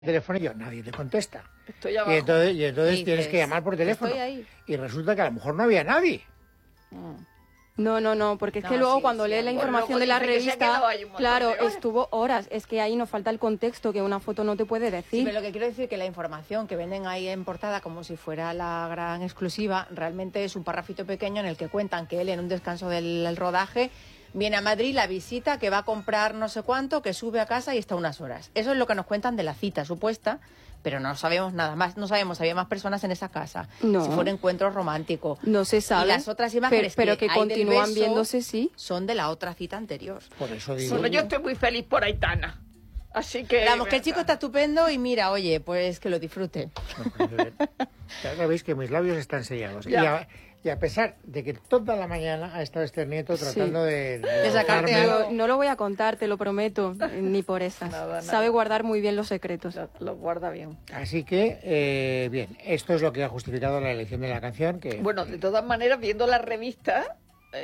telefónico, nadie te contesta. Estoy abajo. Y entonces tienes que llamar por teléfono. Estoy ahí. Y resulta que a lo mejor no había nadie. No, porque es que luego cuando lees la información de la revista, claro, estuvo horas. Es que ahí nos falta el contexto que una foto no te puede decir. Sí, pero lo que quiero decir es que la información que venden ahí en portada como si fuera la gran exclusiva, realmente es un parrafito pequeño en el que cuentan que él en un descanso del rodaje viene a Madrid, la visita, que va a comprar no sé cuánto, que sube a casa y está unas horas. Eso es lo que nos cuentan de la cita supuesta, pero no sabemos nada más. No sabemos si había más personas en esa casa, No. si fue un encuentro romántico. No se sabe. Y las otras imágenes pero que hay del continúan beso viéndose, sí. son de la otra cita anterior. Por eso digo. Bueno, yo estoy muy feliz por Aitana. Así que... Vamos, que el chico está estupendo y mira, oye, pues que lo disfrute. Ya sabéis que mis labios están sellados. Ya. Y a pesar de que toda la mañana ha estado este nieto tratando de sacarte darme- algo. No lo voy a contar, te lo prometo, ni por esas. Nada. Sabe guardar muy bien los secretos. Lo guarda bien. Así que, bien, esto es lo que ha justificado la elección de la canción. Que Bueno, de todas maneras, viendo la revista,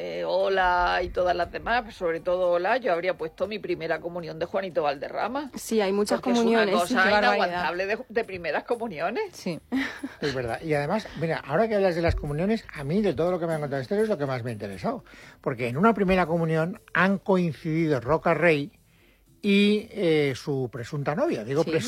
Hola y todas las demás, pues sobre todo Hola, yo habría puesto mi primera comunión de Juanito Valderrama. Sí, hay muchas Porque comuniones. es una sí, qué cosa barbaridad. inaguantable de primeras comuniones. Sí. es verdad. Y además, mira, ahora que hablas de las comuniones, a mí de todo lo que me han contado ustedes es lo que más me ha interesado. Porque en una primera comunión han coincidido Roca Rey y su presunta novia. Digo Sí,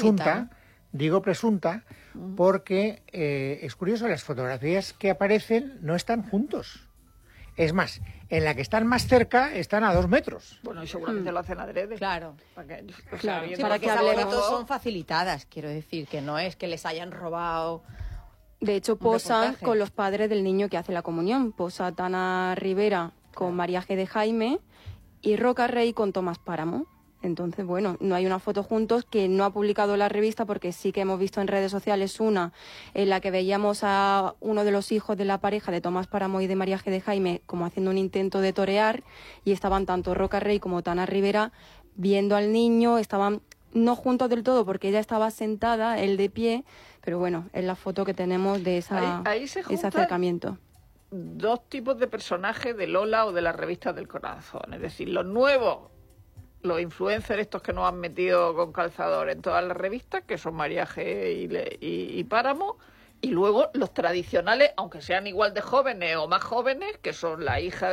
presunta porque es curioso, las fotografías que aparecen no están juntos. Es más, en la que están más cerca están a 2 metros. Bueno, y seguramente lo hacen adrede. Claro. Para que, Claro, viendo Sí, para porque que esas hablemos. fotos son facilitadas, quiero decir, que no es que les hayan robado. De hecho, Un posan reportaje. con los padres del niño que hace la comunión. Posa Tana Rivera con María G. de Jaime y Roca Rey con Tomás Páramo. Entonces, bueno, no hay una foto juntos que no ha publicado la revista porque sí que hemos visto en redes sociales una en la que veíamos a uno de los hijos de la pareja de Tomás Páramo y de María G. de Jaime como haciendo un intento de torear y estaban tanto Roca Rey como Tana Rivera viendo al niño, estaban no juntos del todo porque ella estaba sentada, él de pie, pero bueno, es la foto que tenemos de Ahí se ese juntan acercamiento. dos tipos de personajes de Lola o de las revistas del corazón. Es decir, los nuevos, los influencers estos que nos han metido con calzador en todas las revistas, que son María G. y Páramo, y luego los tradicionales, aunque sean igual de jóvenes o más jóvenes, que son la hija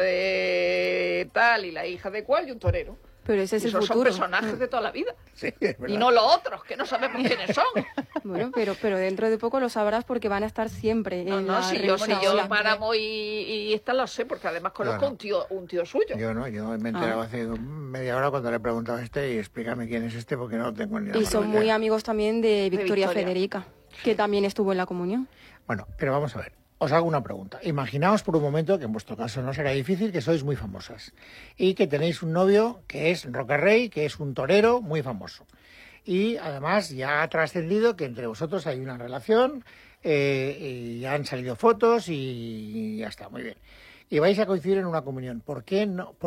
de tal y la hija de cual y un torero. Pero ese es Y el esos son futuro. personajes de toda la vida. Sí, es verdad. Y no los otros, que no sabemos quiénes son. Bueno, pero dentro de poco lo sabrás porque van a estar siempre No, en no, la si yo revista sé, Hola. yo Páramo y esta lo sé, porque además conozco Yo no. un tío suyo. Yo me he enterado hace media hora cuando le he preguntado a este y explícame quién es este porque no tengo ni la Y menor son idea. muy amigos también de Victoria Victoria. Federica, que también estuvo en la comunión. Bueno, pero vamos a ver. Os hago una pregunta. Imaginaos por un momento, que en vuestro caso no será difícil, que sois muy famosas y que tenéis un novio que es Roca Rey, que es un torero muy famoso. Y además ya ha trascendido que entre vosotros hay una relación, y ya han salido fotos y ya está, muy bien. Y vais a coincidir en una comunión. ¿Por qué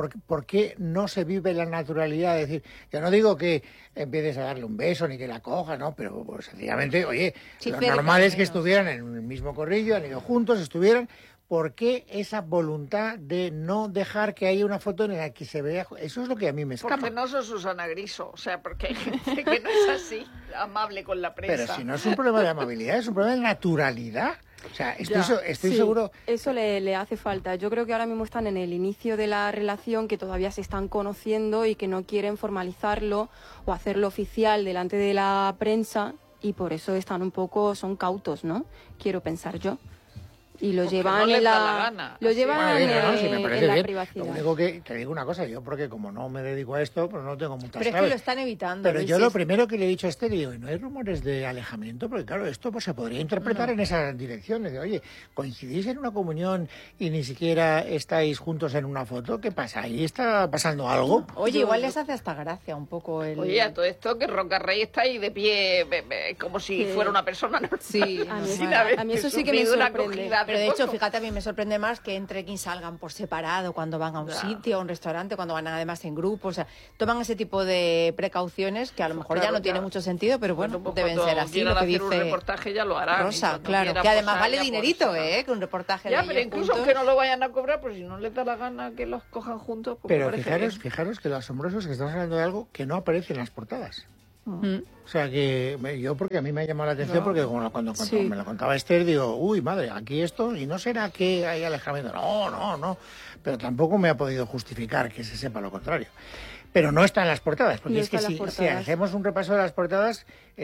no se vive la naturalidad? Es decir, yo no digo que empieces a darle un beso ni que la cojas, ¿no? Pero pues, sencillamente, oye, Sí, lo cerca, normal es que menos. estuvieran en el mismo corrillo, han ido juntos, estuvieran. ¿Por qué esa voluntad de no dejar que haya una foto en la que se vea? Eso es lo que a mí me escapa. Porque no soy Susana Griso, o sea, porque hay gente que no es así, amable con la prensa. Pero si no es un problema de amabilidad, es un problema de naturalidad. O sea, estoy Sí, seguro. Eso le hace falta. Yo creo que ahora mismo están en el inicio de la relación, que todavía se están conociendo y que no quieren formalizarlo o hacerlo oficial delante de la prensa y por eso están son cautos, ¿no? Quiero pensar yo. Y lo Porque llevan no les en da la gana. lo Así. llevan Bueno, bien, no, sí, me en parece la bien. privacidad. Lo único que te digo una cosa, yo porque como no me dedico a esto, pues no tengo muchas Pero es que claves. lo están evitando. Pero Luis, yo sí, lo es- primero que le he dicho a este, digo, ¿y no hay rumores de alejamiento? Porque claro, esto pues se podría interpretar en esas direcciones. De, oye, coincidís en una comunión y ni siquiera estáis juntos en una foto. ¿Qué pasa? ¿Ahí está pasando algo? Oye, igual les hace hasta gracia un poco el... Oye, a todo esto que Roca Rey está ahí de pie, como si Sí. fuera una persona normal. Sí, A mí, Sin haber a mí eso sí que me sufrido una sorprende. acogida Pero de hecho, poco. fíjate, a mí me sorprende más que entren y salgan por separado cuando van a un sitio, a un restaurante, cuando van además en grupo. O sea, toman ese tipo de precauciones que a lo mejor Claro, ya no tiene claro. mucho sentido, pero bueno, Pues deben cuando ser así quieran lo que hacer un dice reportaje ya lo harán. y Rosa, cuando claro. quieran Que además posar, vale ya dinerito, posarán. que un reportaje Ya, de pero ellos incluso juntos. aunque no lo vayan a cobrar, pues si no les da la gana que los cojan juntos, pues me Pero parece bien. fijaros que lo asombroso es que estamos hablando de algo que no aparece en las portadas. O sea que yo, porque a mí me ha llamado la atención, porque cuando me lo contaba Esther, digo, uy, madre, aquí esto, y no será que hay alejamiento. No. Pero tampoco me ha podido justificar que se sepa lo contrario. Pero no está en las portadas, porque No es que si hacemos un repaso de las portadas,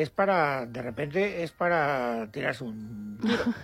de repente es para tirarse un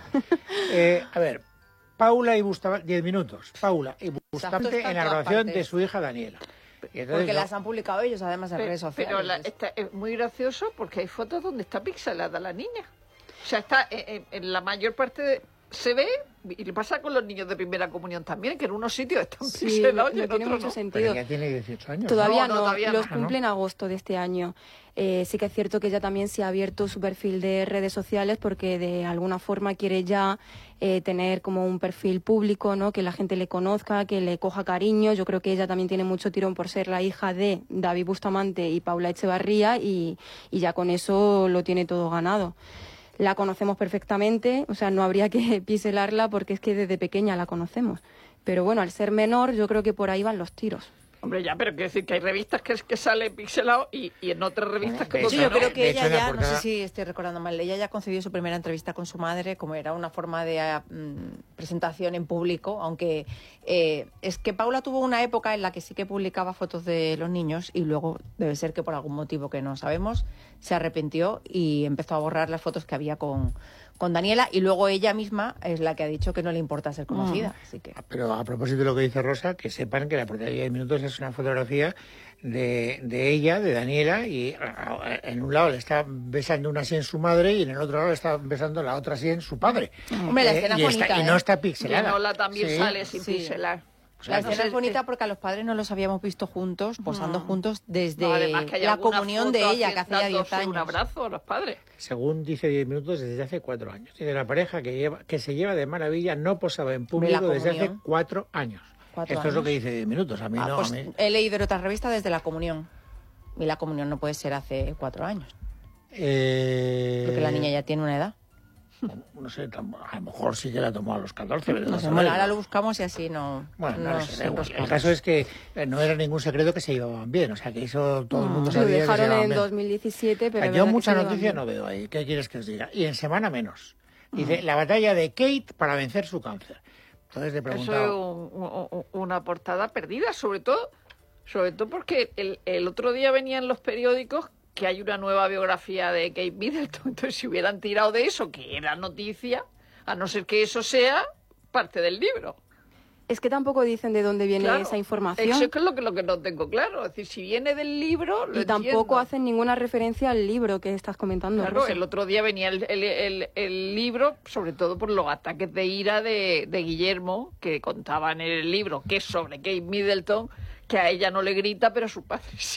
tiro. A ver, Paula y Bustamante, 10 minutos. Paula y Bustamante en la grabación de su hija Daniela. Porque las han publicado ellos, además, en redes sociales. Pero es muy gracioso porque hay fotos donde está pixelada la niña. O sea, está en la mayor parte se ve, y le pasa con los niños de primera comunión también, que en unos sitios están pixelados y en tiene otros mucho no. sentido. Pero ya tiene 18 años. Todavía no, todavía los no. cumple en agosto de este año. Sí que es cierto que ella también se ha abierto su perfil de redes sociales porque de alguna forma quiere ya tener como un perfil público, ¿no? Que la gente le conozca, que le coja cariño. Yo creo que ella también tiene mucho tirón por ser la hija de David Bustamante y Paula Echevarría y ya con eso lo tiene todo ganado. La conocemos perfectamente, o sea, no habría que piselarla porque es que desde pequeña la conocemos. Pero bueno, al ser menor, yo creo que por ahí van los tiros. Hombre, ya, pero quiero decir que hay revistas que sale pixelado y en otras revistas que Sí, yo creo que de ella hecho, ya, portada... no sé si estoy recordando mal, ella ya concedió su primera entrevista con su madre, como era una forma de presentación en público, aunque es que Paula tuvo una época en la que sí que publicaba fotos de los niños y luego debe ser que por algún motivo que no sabemos se arrepintió y empezó a borrar las fotos que había con Daniela, y luego ella misma es la que ha dicho que no le importa ser conocida. Así que... Pero a propósito de lo que dice Rosa, que sepan que la portada de 10 minutos es una fotografía de ella, de Daniela, y en un lado le está besando una así en su madre y en el otro lado le está besando la otra así en su padre. Hombre, la escena es bonita, y no está pixelada. Nola también Sí. sale sin pixelar. O sea, La no escena sé, es bonita porque a los padres no los habíamos visto juntos, posando juntos desde no, además que hay la alguna comunión foto de ella, que hacía 10 dándose años. un abrazo a los padres. Según dice 10 minutos, desde hace 4 años. Dice, la pareja que se lleva de maravilla no posaba en Hombre, la público desde hace comunión. 4 años. 4 Esto es lo años. que dice 10 minutos. A mí no. Pues a mí... he leído en otras revistas desde la comunión. Y la comunión no puede ser hace 4 años. Porque la niña ya tiene una edad. No sé, a lo mejor sí que la tomó a los 14. Pero No sé, no bueno, sé. ahora lo buscamos y así no. Bueno, no nos sé, da igual. enroscamos. El caso es que no era ningún secreto que se llevaban bien. O sea, que eso todo el mundo Lo sabía que se dejaron llevaban en bien. 2017, pero... O sea, es yo verdad que mucha se llevan noticia bien. no veo ahí. ¿Qué quieres que os diga? Y en semana menos. Dice, la batalla de Kate para vencer su cáncer. Entonces le he preguntado... Eso es una portada perdida, sobre todo porque el otro día venían los periódicos que hay una nueva biografía de Kate Middleton. Entonces, si hubieran tirado de eso, que era noticia, a no ser que eso sea parte del libro. Es que tampoco dicen de dónde viene Claro, esa información. Eso es lo que no tengo claro. Es decir, si viene del libro, lo Y tampoco entiendo. hacen ninguna referencia al libro que estás comentando. Claro, Rosa. el otro día venía el libro, sobre todo por los ataques de ira de Guillermo, que contaba en el libro, que es sobre Kate Middleton, que a ella no le grita, pero a su padre sí.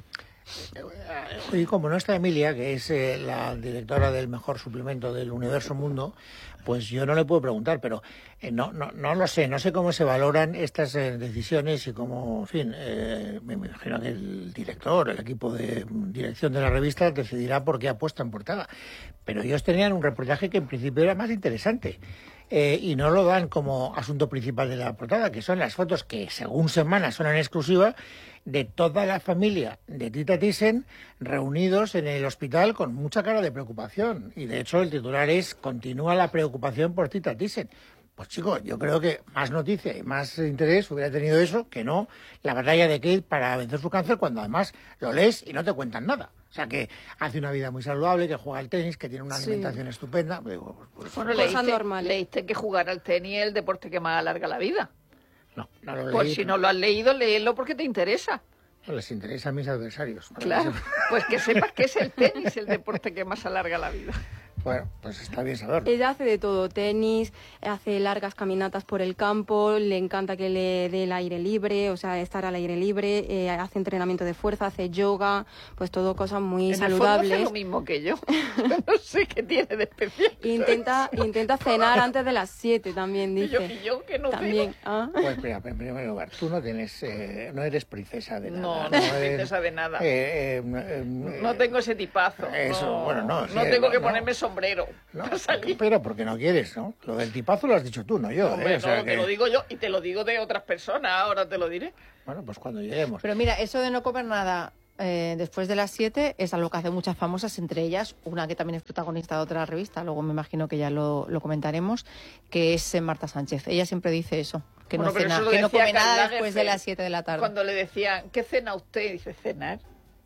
Y como no está Emilia, que es la directora del mejor suplemento del Universo Mundo, pues yo no le puedo preguntar, pero no lo sé, no sé cómo se valoran estas decisiones y cómo, en fin, me imagino que el director, el equipo de dirección de la revista decidirá por qué apuesta en portada. Pero ellos tenían un reportaje que en principio era más interesante. Y no lo dan como asunto principal de la portada, que son las fotos que según semana son en exclusiva de toda la familia de Tita Thyssen reunidos en el hospital con mucha cara de preocupación. Y de hecho el titular es "Continúa la preocupación por Tita Thyssen". Pues chicos, yo creo que más noticia y más interés hubiera tenido eso que no la batalla de Kate para vencer su cáncer, cuando además lo lees y no te cuentan nada. O sea, que hace una vida muy saludable, que juega al tenis, que tiene una alimentación estupenda. Digo, pues, Bueno, Cosas normales. leíste que jugar al tenis es el deporte que más alarga la vida. no lo Pues leí. si no lo has leído, léelo porque te interesa. No les interesa a mis adversarios. Claro, pues que sepas que es el tenis el deporte que más alarga la vida. Bueno, pues está bien saberlo. Ella hace de todo, tenis, hace largas caminatas por el campo, le encanta que le dé el aire libre, o sea, estar al aire libre, hace entrenamiento de fuerza, hace yoga, pues todo cosas muy En el fondo saludables. hace lo mismo que yo. No sé qué tiene de especial. Intenta cenar antes de las 7 también, Y yo, dice. que no También. tengo. ¿Ah? Pues mira, en primer lugar, tú no tienes, no eres princesa de nada. No soy eres- princesa de nada. no No tengo ese tipazo. Eso, no, bueno, no, No sí, tengo que no. ponerme sombrero No, para salir. pero porque no quieres, ¿no? Lo del tipazo lo has dicho tú, no yo. Hombre, O sea no, que- te lo digo yo y te lo digo de otras personas, ahora te lo diré. Bueno, pues cuando lleguemos. Pero mira, eso de no comer nada después de las 7 es algo que hacen muchas famosas, entre ellas una que también es protagonista de otra revista, luego me imagino que ya lo comentaremos, que es Marta Sánchez. Ella siempre dice eso, que Bueno, no pero cena, eso lo que no decía come nada Karl después de Lagerfeld. las 7 de la tarde. Cuando le decían, ¿qué cena usted? Dice, cenar.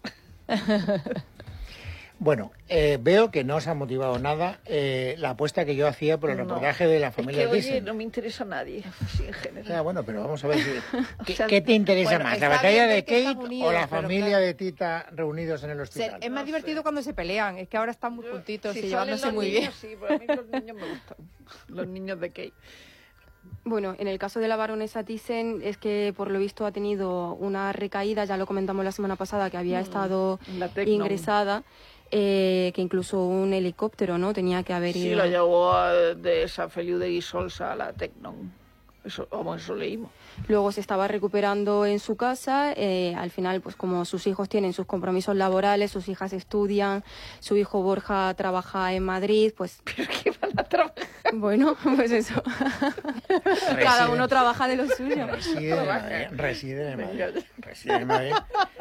Bueno, veo que no os ha motivado nada la apuesta que yo hacía por el reportaje de la familia es que, oye, Thyssen. no me interesa a nadie, así en general. Ya, bueno, pero vamos a ver si... ¿Qué, O sea, qué te interesa bueno, más, la está batalla bien de ver que están Kate unidos, o la pero familia claro. de Tita reunidos en el hospital? Es más divertido cuando se pelean, es que ahora están muy juntitos Si y salen llevándose los muy niños, bien. Sí, pero a mí los niños me gustan. Los niños de Kate. Bueno, en el caso de la baronesa Thyssen es que por lo visto ha tenido una recaída, ya lo comentamos la semana pasada, que había estado la Tecnon. ingresada, que incluso un helicóptero, ¿no? Tenía que haber Sí, ido. la llevó de San Feliu de Guíxols a la Tecnon. Eso, vamos, eso leímos. Luego se estaba recuperando en su casa. Al final, pues como sus hijos tienen sus compromisos laborales, sus hijas estudian, su hijo Borja trabaja en Madrid, pues Pero que van a trabajar. bueno, pues eso. Cada uno trabaja de lo suyo. Reside en Madrid. Reside en Madrid. Reside en Madrid.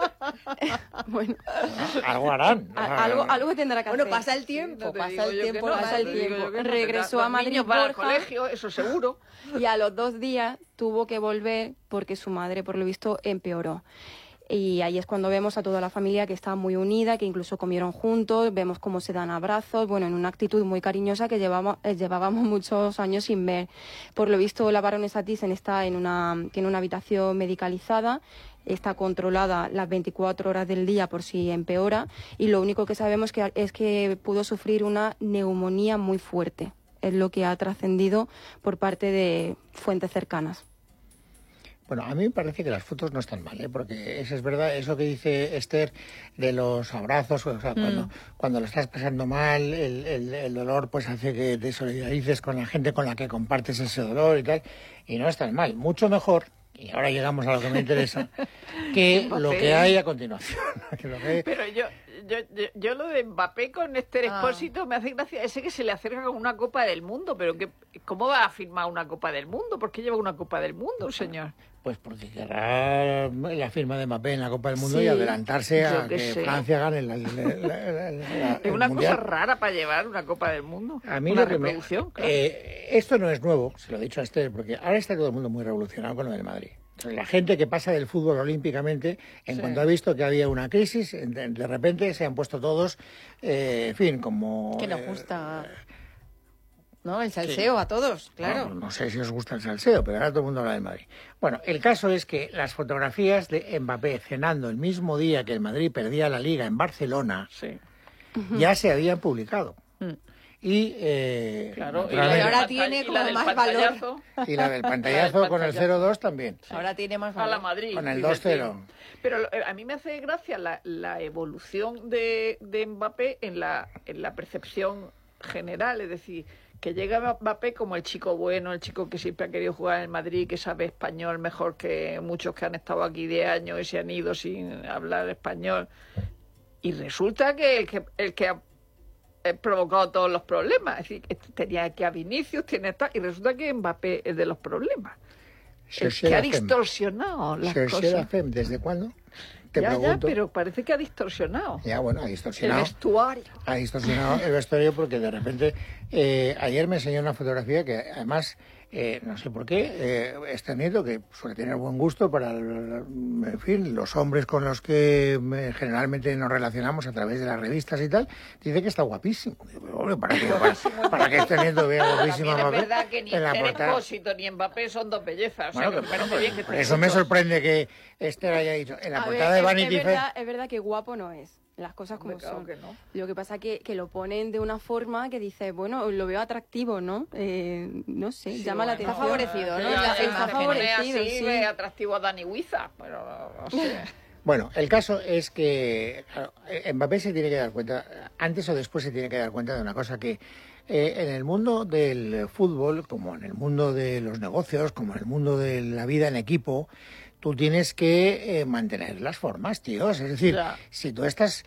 Bueno, Algo harán. algo tendrá que Bueno, hacer. pasa el tiempo, No te pasa digo el yo que tiempo. no, pasa el no te digo tiempo. yo que no, Regresó los a Madrid, niños van al Borja. colegio, eso seguro. Y a los 2 días tuvo que volver porque su madre, por lo visto, empeoró. Y ahí es cuando vemos a toda la familia que está muy unida, que incluso comieron juntos, vemos cómo se dan abrazos, bueno, en una actitud muy cariñosa que llevábamos muchos años sin ver. Por lo visto, la baronesa Thyssen tiene una habitación medicalizada, está controlada las 24 horas del día por si empeora, y lo único que sabemos es que pudo sufrir una neumonía muy fuerte. Es lo que ha trascendido por parte de fuentes cercanas. Bueno, a mí me parece que las fotos no están mal, ¿eh? Porque eso es verdad, eso que dice Esther de los abrazos, o sea, cuando lo estás pasando mal, el dolor pues hace que te solidarices con la gente con la que compartes ese dolor y tal, y no es tan mal. Mucho mejor, y ahora llegamos a lo que me interesa, que lo que hay a continuación. Que lo que hay- Pero yo lo de Mbappé con Esther Expósito me hace gracia, ese que se le acerca con una Copa del Mundo, pero ¿cómo va a firmar una Copa del Mundo? ¿Por qué lleva una Copa del Mundo un señor? Pues porque querrá la firma de Mbappé en la Copa del Mundo Sí, y adelantarse yo a qué que sé. Francia gane Es el una Mundial. cosa rara para llevar una Copa del Mundo. A mí una lo que reproducción, claro. esto no es nuevo, se lo he dicho a Esther, porque ahora está todo el mundo muy revolucionado con lo del Madrid. Entonces, la gente que pasa del fútbol olímpicamente, en cuanto ha visto que había una crisis, de repente se han puesto todos, en fin, como... Que nos gusta, ¿no? El salseo a todos, claro. Bueno, no sé si os gusta el salseo, pero ahora todo el mundo habla del Madrid. Bueno, el caso es que las fotografías de Mbappé cenando el mismo día que el Madrid perdía la Liga en Barcelona Sí. ya se habían publicado. Y, Claro, naturalmente- ahora tiene como del más pantallazo y la del pantallazo con el 0-2 también, Ahora tiene más a la valor. Madrid. con el dice, 2-0. sí. Pero a mí me hace gracia la evolución de Mbappé en la percepción general, es decir, que llega Mbappé como el chico bueno, el chico que siempre ha querido jugar en el Madrid, que sabe español mejor que muchos que han estado aquí 10 años y se han ido sin hablar español. Y resulta que el que ha provocado todos los problemas, es decir, tenía que a Vinicius, tiene tal, y resulta que Mbappé es de los problemas. El que ha distorsionado las cosas. ¿Desde cuándo? Te Ya, pregunto. pero parece que ha distorsionado. Ya, bueno, ha El distorsionado. vestuario. Ha distorsionado el vestuario porque de repente ayer me enseñó una fotografía que además no sé por qué Esther Nieto, que suele tener buen gusto para en fin, los hombres con los que generalmente nos relacionamos a través de las revistas y tal, dice que está guapísimo. Digo, pero, hombre, para que Esther Nieto vea guapísimo a También es Mbappé verdad que ni en la Esther portada. Expósito ni Mbappé son dos bellezas. O sea, Bueno, que me parece bien que por estén eso me juntos. sorprende que Esther haya dicho en la A portada ver, de Vanity Fair. es verdad que guapo no es, las cosas como Hombre, claro son. que no. Lo que pasa que lo ponen de una forma que dice, bueno, lo veo atractivo, ¿no? No sé, Sí, llama la bueno, atención. favorecido, ¿no? Ya, Está se pone favorecido, así, sí. ve atractivo a Dani Huiza, pero no sé. Bueno, el caso es que claro, Mbappé se tiene que dar cuenta, antes o después se tiene que dar cuenta de una cosa, que en el mundo del fútbol, como en el mundo de los negocios, como en el mundo de la vida en equipo, tú tienes que mantener las formas, tíos. Es decir, Ya. si tú estás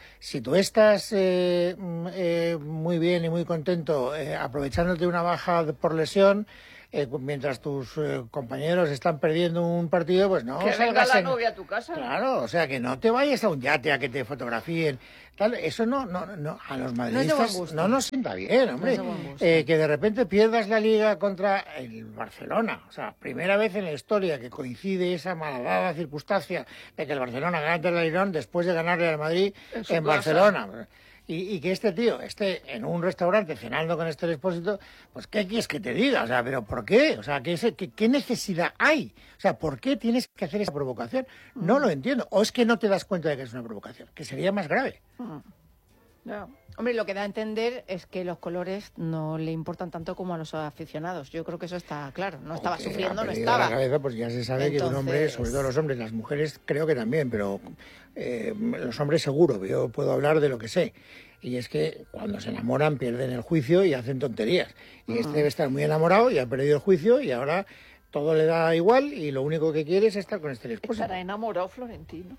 muy bien y muy contento aprovechándote una baja por lesión, mientras tus compañeros están perdiendo un partido, pues no Que venga salgas la novia a tu casa. Claro, o sea, que no te vayas a un yate a que te fotografíen. Tal, eso no, a los madridistas no nos sienta bien, hombre. Que de repente pierdas la Liga contra el Barcelona. O sea, primera vez en la historia que coincide esa malhadada circunstancia de que el Barcelona gana ante el Airón después de ganarle al Madrid en Barcelona. Y que este tío esté en un restaurante cenando con Esther Expósito, pues ¿qué quieres que te diga? O sea, ¿pero por qué? O sea, ¿qué necesidad hay? O sea, ¿por qué tienes que hacer esa provocación? No lo entiendo. ¿O es que no te das cuenta de que es una provocación? Que sería más grave. Ya. Hombre, lo que da a entender es que los colores no le importan tanto como a los aficionados. Yo creo que eso está claro. No estaba Porque sufriendo, ha no perdido estaba. la cabeza, pues ya se sabe que un hombre, sobre todo los hombres, las mujeres creo que también, pero los hombres seguro, yo puedo hablar de lo que sé. Y es que cuando se enamoran pierden el juicio y hacen tonterías. Y este debe estar muy enamorado y ha perdido el juicio y ahora todo le da igual y lo único que quiere es estar con este esposo. Estará enamorado Florentino.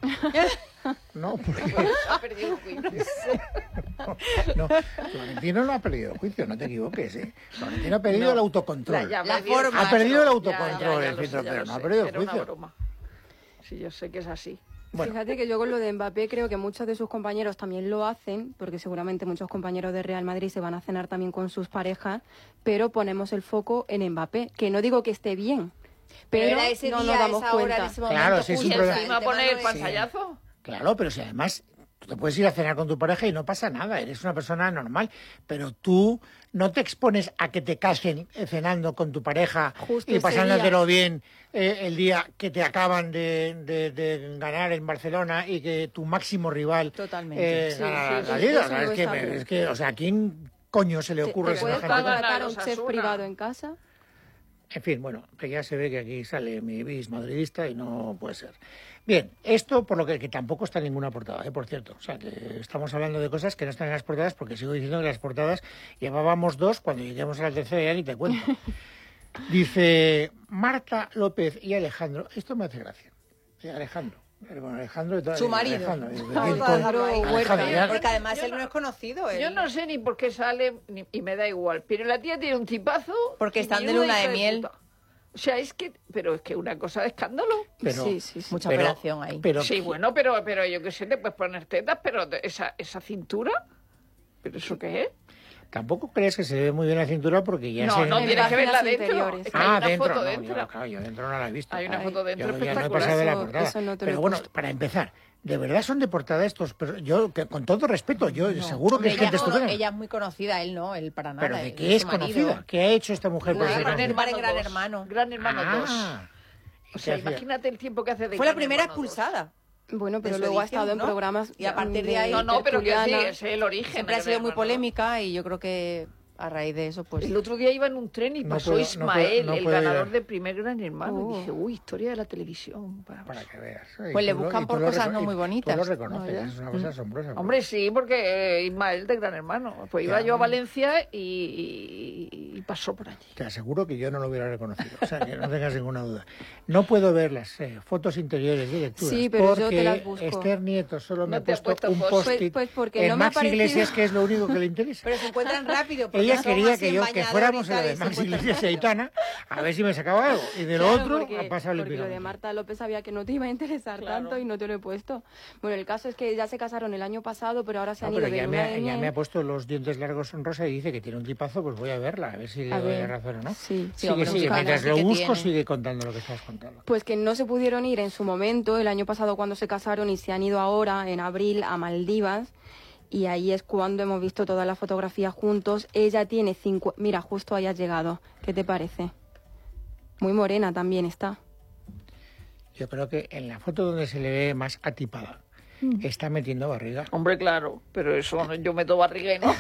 No, porque Ha perdido el juicio. no, Florentino no ha perdido el juicio, no te equivoques, ¿eh? Florentino ha perdido el autocontrol. La forma, ha perdido el Ya, autocontrol, ya el lo filtro, sé, ya pero lo no ha sé. perdido el Era una juicio. broma. Sí, yo sé que es así. Bueno. Fíjate que yo con lo de Mbappé creo que muchos de sus compañeros también lo hacen, porque seguramente muchos compañeros de Real Madrid se van a cenar también con sus parejas, pero ponemos el foco en Mbappé, que no digo que esté bien, pero era ese no día, nos damos esa hora, cuenta. en ese momento, Claro, sí, es un justo, problema. el ¿Encima tema poner no el es- pantallazo? Claro, pero si además tú te puedes ir a cenar con tu pareja y no pasa nada, eres una persona normal, pero tú no te expones a que te casen cenando con tu pareja Justo y ese pasándotelo bien el día que te acaban de ganar en Barcelona y que tu máximo rival Totalmente. Sí, gana sí, la sí, Liga. eso O sea, no está bien. es que, o sea, ¿a quién coño se le ocurre ¿Te puedes semejante cosa? contratar a un Osasuna. chef privado en casa? En fin, bueno, que ya se ve que aquí sale mi bis madridista y no puede ser. Bien, esto por lo que tampoco está en ninguna portada, por cierto. O sea, que estamos hablando de cosas que no están en las portadas porque sigo diciendo que las portadas llevábamos dos, cuando lleguemos a la tercera ya ni te cuento. Dice Marta López y Alejandro, esto me hace gracia. Alejandro. Bueno, Alejandro, Su marido. Alejandro, ya- Porque además él no es conocido. Yo no sé ni por qué sale y me da igual, pero la tía tiene un tipazo. Porque y están de una luna de hija miel. puta. O sea, pero es que una cosa de escándalo. pero- Sí, sí, sí. Mucha pero- operación ahí. pero- Sí, bueno, pero yo qué sé, te puedes poner tetas, pero esa cintura, ¿pero eso qué es? Tampoco crees que se ve muy bien la cintura porque ya No, se... no, tienes que verla páginas dentro. interiores. Es que hay una dentro, foto no, dentro. claro, yo dentro no la he visto. Hay una Ay, foto dentro Yo ya no he espectacular. pasado de la Eso- portada. eso no te lo Pero he bueno, puesto. para empezar, ¿de verdad son de portada estos? Pero yo, con todo respeto, yo seguro que Hombre, es gente estupenda. ella es muy conocida, él no, él para nada. ¿Pero de él qué es su marido. conocida? ¿Qué ha hecho esta mujer por Nada, ser Gran conocida? Hermano. Gran 2. Hermano. Gran Hermano 2. Ah, O sea, ¿y qué hacía? imagínate el tiempo que hace de Fue la Gran primera Hermano 2. expulsada. Bueno, pero de su luego ha edición, estado en ¿no? programas Y a partir de ahí- No, pero que sí, tertuliana. ese es el origen. Siempre ha de sido Gran muy Hermano 2. polémica y yo creo que a raíz de eso, pues... El otro día iba en un tren y No pasó puedo- no Ismael, puedo- no el puedo ganador ir. de primer Gran Hermano. Oh. Y dije, uy, historia de la televisión. Para que veas. Pues le buscan por cosas no muy bonitas. Tú lo reconoces, No, ya. es una cosa asombrosa. Hombre, sí, porque Ismael de Gran Hermano. Pues iba Ya. yo a Valencia y pasó por allí. Te aseguro que yo no lo hubiera reconocido, o sea, que no tengas ninguna duda. No puedo ver las fotos interiores de lecturas Sí, pero yo porque te las busco. Esther Nieto solo me No ha te ha puesto puesto un post. post-it Pues porque en no me ha Max parecido- Iglesias, que es lo único que le interesa. Pero se encuentran rápido. porque Ella son quería así que en yo que bañador fuéramos y a tal, la de y se Max encuentran Iglesias y rápido. Aitana a ver si me sacaba algo. Y de lo Claro, otro porque- ha pasado el porque lo de epílogo. Marta López sabía que no te iba a interesar Claro. tanto y no te lo he puesto. Bueno, el caso es que ya se casaron el año pasado, pero ahora se No, han pero ido de ya luna de ya miel. me ha puesto los dientes largos en rosa y dice que tiene un tipazo, pues voy a verla, a ver si le A doy ver, razón o no. sí. Sí, Sigue, hombre, sigue, busca, mientras sí lo que busco, tiene. sigue contando lo que estás contando. Pues que no se pudieron ir en su momento, el año pasado cuando se casaron, y se han ido ahora, en abril, a Maldivas. Y ahí es cuando hemos visto todas las fotografías juntos. Ella tiene Mira, justo ahí has llegado. ¿Qué te parece? Muy morena también está. Yo creo que en la foto donde se le ve más atipada, está metiendo barriga. Hombre, claro, pero eso yo meto barriga y no.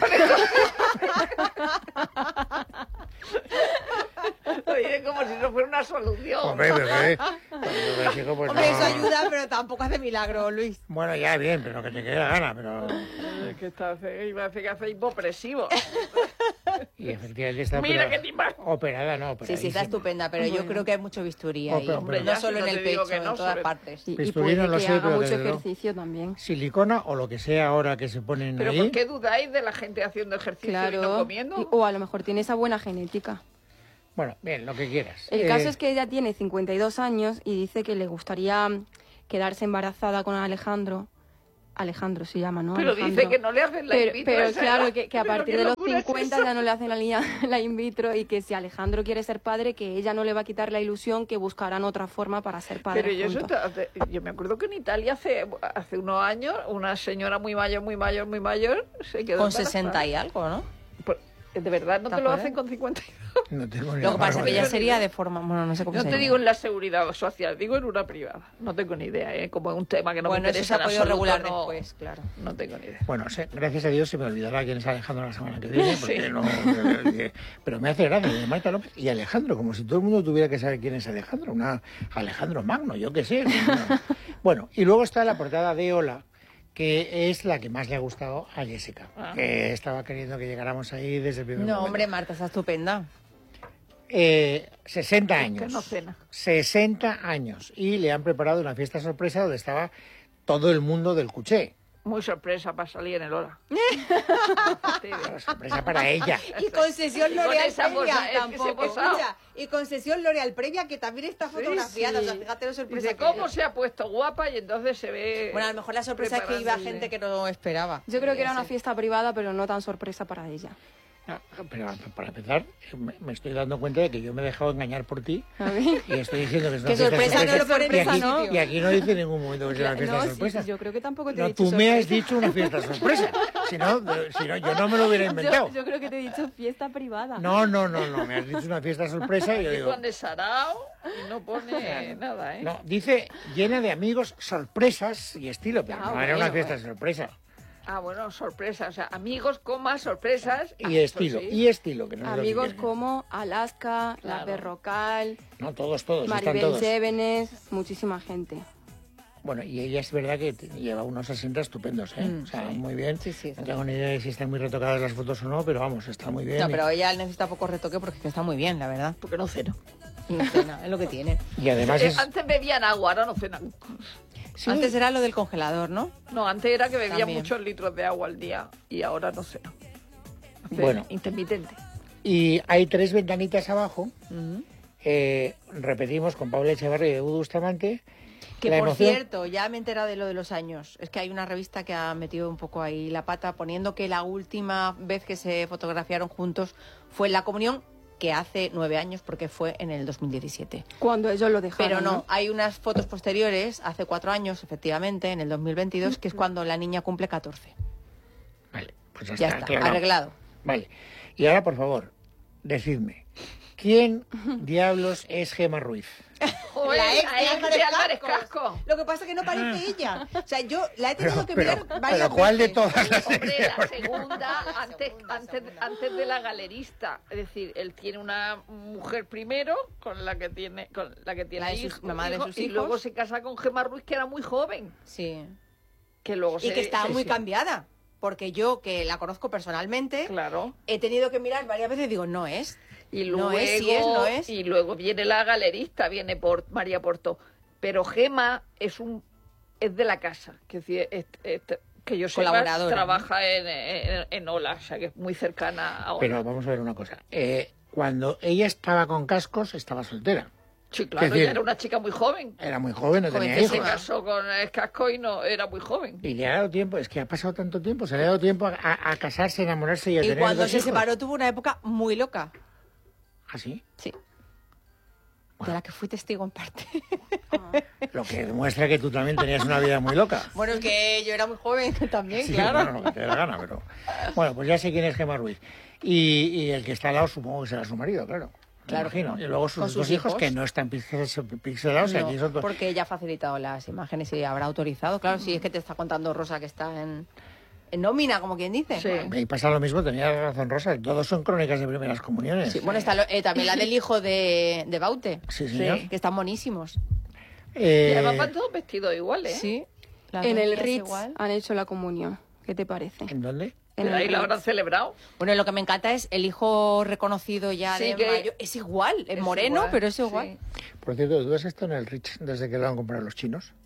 Lo diré como si no fuera una solución. Hombre, pero qué. Pero, chico, pues Hombre, no. eso ayuda, pero tampoco hace milagro, Luis. Bueno, ya bien, pero que te quede la gana, pero... Es que iba a decir que hace hipopresivo. Y efectivamente está Mira qué tipa. operada, no, Sí, operadísima. sí, está estupenda, pero yo creo que hay mucho bisturí ahí. Hombre, no ya, solo si en no el te digo pecho, que no, en todas sobre- partes. Y Bisturí puede no lo que sé, haga pero mucho desde luego- ejercicio también. Silicona o lo que sea ahora que se ponen Pero ahí. ¿por qué dudáis de la gente haciendo ejercicio y no Claro. comiendo? O a lo mejor tiene esa buena genética. Bueno, bien, lo que quieras. El caso es que ella tiene 52 años y dice que le gustaría quedarse embarazada con Alejandro. Alejandro se llama, ¿no? Pero Alejandro. dice que no le hacen la in vitro. Pero esa claro, edad. que a Pero partir qué de los locura es 50 esa. ya no le hacen la in vitro y que si Alejandro quiere ser padre, que ella no le va a quitar la ilusión, que buscarán otra forma para ser padre. Pero yo me acuerdo que en Italia hace unos años una señora muy mayor se quedó Con embarazada. 60 y algo, ¿no? Pues, de verdad no ¿Te te lo acuerdas? hacen con 52. No tengo ni Lo la que pasa es que menor ya idea. sería de forma... Bueno, no sé cómo No se te llama. digo en la seguridad social, digo en una privada. No tengo ni idea, ¿eh? Como es un tema que no Bueno, me eso interesa se ha podido en absoluto, regular no, después, claro. No tengo ni idea. Bueno, gracias a Dios se me olvidará quién es Alejandro la semana que viene, porque Sí. no... Pero me hace gracia, de Marta López y Alejandro, como si todo el mundo tuviera que saber quién es Alejandro, Alejandro Magno, yo qué sé. Bueno, y luego está la portada de Hola, que es la que más le ha gustado a Jessica, que estaba queriendo que llegáramos ahí desde el primer No, momento. hombre, Marta, está estupenda. 60 que años. no cena. 60 años. Y le han preparado una fiesta sorpresa donde estaba todo el mundo del Cuché. Muy sorpresa para salir en el Ola. Sorpresa para ella. Y concesión Y con L'Oreal esa previa cosa, es que se tampoco. ha posado. Escucha, y concesión L'Oreal previa que también está fotografiada. Sí, O sí. sea, fíjate lo sorpresa Dice, que ¿cómo es. se ha puesto guapa? Y entonces se ve... Bueno, a lo mejor la sorpresa es que iba preparándose. gente que no esperaba. Yo creo que era una Sí. fiesta privada, pero no tan sorpresa para ella. No, pero para empezar, me estoy dando cuenta de que yo me he dejado engañar por ti A ver. y estoy diciendo que es una Qué fiesta sorpresa, no lo ponen y en aquí, ese sitio. y aquí no dice en ningún momento que sea una fiesta No, sí, sorpresa. yo creo que tampoco te he No, dicho tú me has sorpresa. dicho una fiesta sorpresa. Si no, yo no me lo hubiera inventado. Yo creo que te he dicho fiesta privada. No, me has dicho una fiesta sorpresa y yo Aquí digo... pone Sarao y no pone nada, ¿eh? No, dice llena de amigos, sorpresas y estilo, pero Ah, no era una bueno, fiesta sorpresa. Ah, bueno, sorpresa. O sea, amigos, sorpresas. Y estilo, pues sí. y estilo, que no es lo que Amigos quieren. como Alaska, La Claro. Berrocal, No, todos, están Maribel todos. Chévenes, muchísima gente. Bueno, y ella es verdad que lleva unos asientos estupendos, ¿eh? O sea, muy bien. Sí, sí, No sí. tengo ni idea de si están muy retocadas las fotos o no, pero vamos, está muy bien. No, pero ella necesita poco retoque porque es que está muy bien, la verdad. Porque no ceno. No cena, es lo que tiene. Y además es... Antes bebían agua, ahora no cenan. Sí, Antes era lo del congelador, ¿no? No, antes era que bebía También. muchos litros de agua al día y ahora no ceno. Bueno. Intermitente. Y hay 3 ventanitas abajo. Repetimos con Paula Echevarri y Edu Bustamante. Que La por emoción- cierto, ya me he enterado de lo de los años. Es que hay una revista que ha metido un poco ahí la pata poniendo que la última vez que se fotografiaron juntos fue en la comunión, que hace 9 años porque fue en el 2017. Cuando ellos lo dejaron. Pero no, hay unas fotos posteriores, hace 4 años, efectivamente, en el 2022, que es cuando la niña cumple 14. Vale, pues Ya está, aclarado. arreglado. Vale. Y ahora, por favor, decidme, ¿quién diablos es Gemma Ruiz? Joder, La ex la de ex Álvarez de Álvarez Cascos. Casco. Lo que pasa es que no parece ella. O sea, yo la he tenido que mirar varias pero ¿cuál de veces. todas las Hombre, la Porque- segunda, antes de la galerista. Es decir, él tiene una mujer primero con la que tiene La de sus- la madre de sus y hijos. luego se casa con Gemma Ruiz, que era muy joven. Sí. Que luego Y que está se- muy sí, cambiada. Porque yo, que la conozco personalmente, Claro. he tenido que mirar varias veces y digo, no es. Y luego, No es, sí es, no es. Y luego viene la galerista, viene por María Porto. Pero Gema es de la casa, que es decir, que yo sepa, Colaboradora, trabaja en Ola, o sea que es muy cercana a Ola. Pero vamos a ver una cosa. Cuando ella estaba con Cascos, estaba soltera. Sí, claro, es decir, ella era una chica muy joven. Era muy joven, no tenía Que se hijos. casó con el Casco y no era muy joven. Y le ha dado tiempo, es que ha pasado tanto tiempo, se le ha dado tiempo a casarse, a enamorarse y a Y tener cuando 2 se hijos. separó tuvo una época muy loca. ¿Ah, sí? Sí. De la que fui testigo en parte. Lo que demuestra que tú también tenías una vida muy loca. Bueno, es que yo era muy joven también, Sí, claro. bueno, lo que te dé la gana, pero... Bueno, pues ya sé quién es Gemma Ruiz. Y el que está al lado supongo que será su marido, claro. Claro. Me imagino. Y luego Con sus sus 2 hijos hijos. que no están pixelados. No, aquí son dos. porque ella ha facilitado las imágenes y habrá autorizado. Claro, si es que te está contando Rosa que está en nómina, como quien dice. Sí. Y pasa lo mismo, tenía razón Rosa, todos son crónicas de primeras comuniones. Sí, bueno, está también la del hijo de Baute. Sí, señor. Que están monísimos. Y además van todos vestidos iguales. ¿eh? Sí. las En dos el niñas Ritz igual. han hecho la comunión. ¿Qué te parece? ¿En dónde? En Pero el ahí la Ritz. habrán celebrado. Bueno, lo que me encanta es el hijo reconocido ya Sí, de que- mayo. Es igual, es moreno, igual, pero es igual. sí. Por cierto, ¿tú has estado en el Rich desde que lo han comprado los chinos?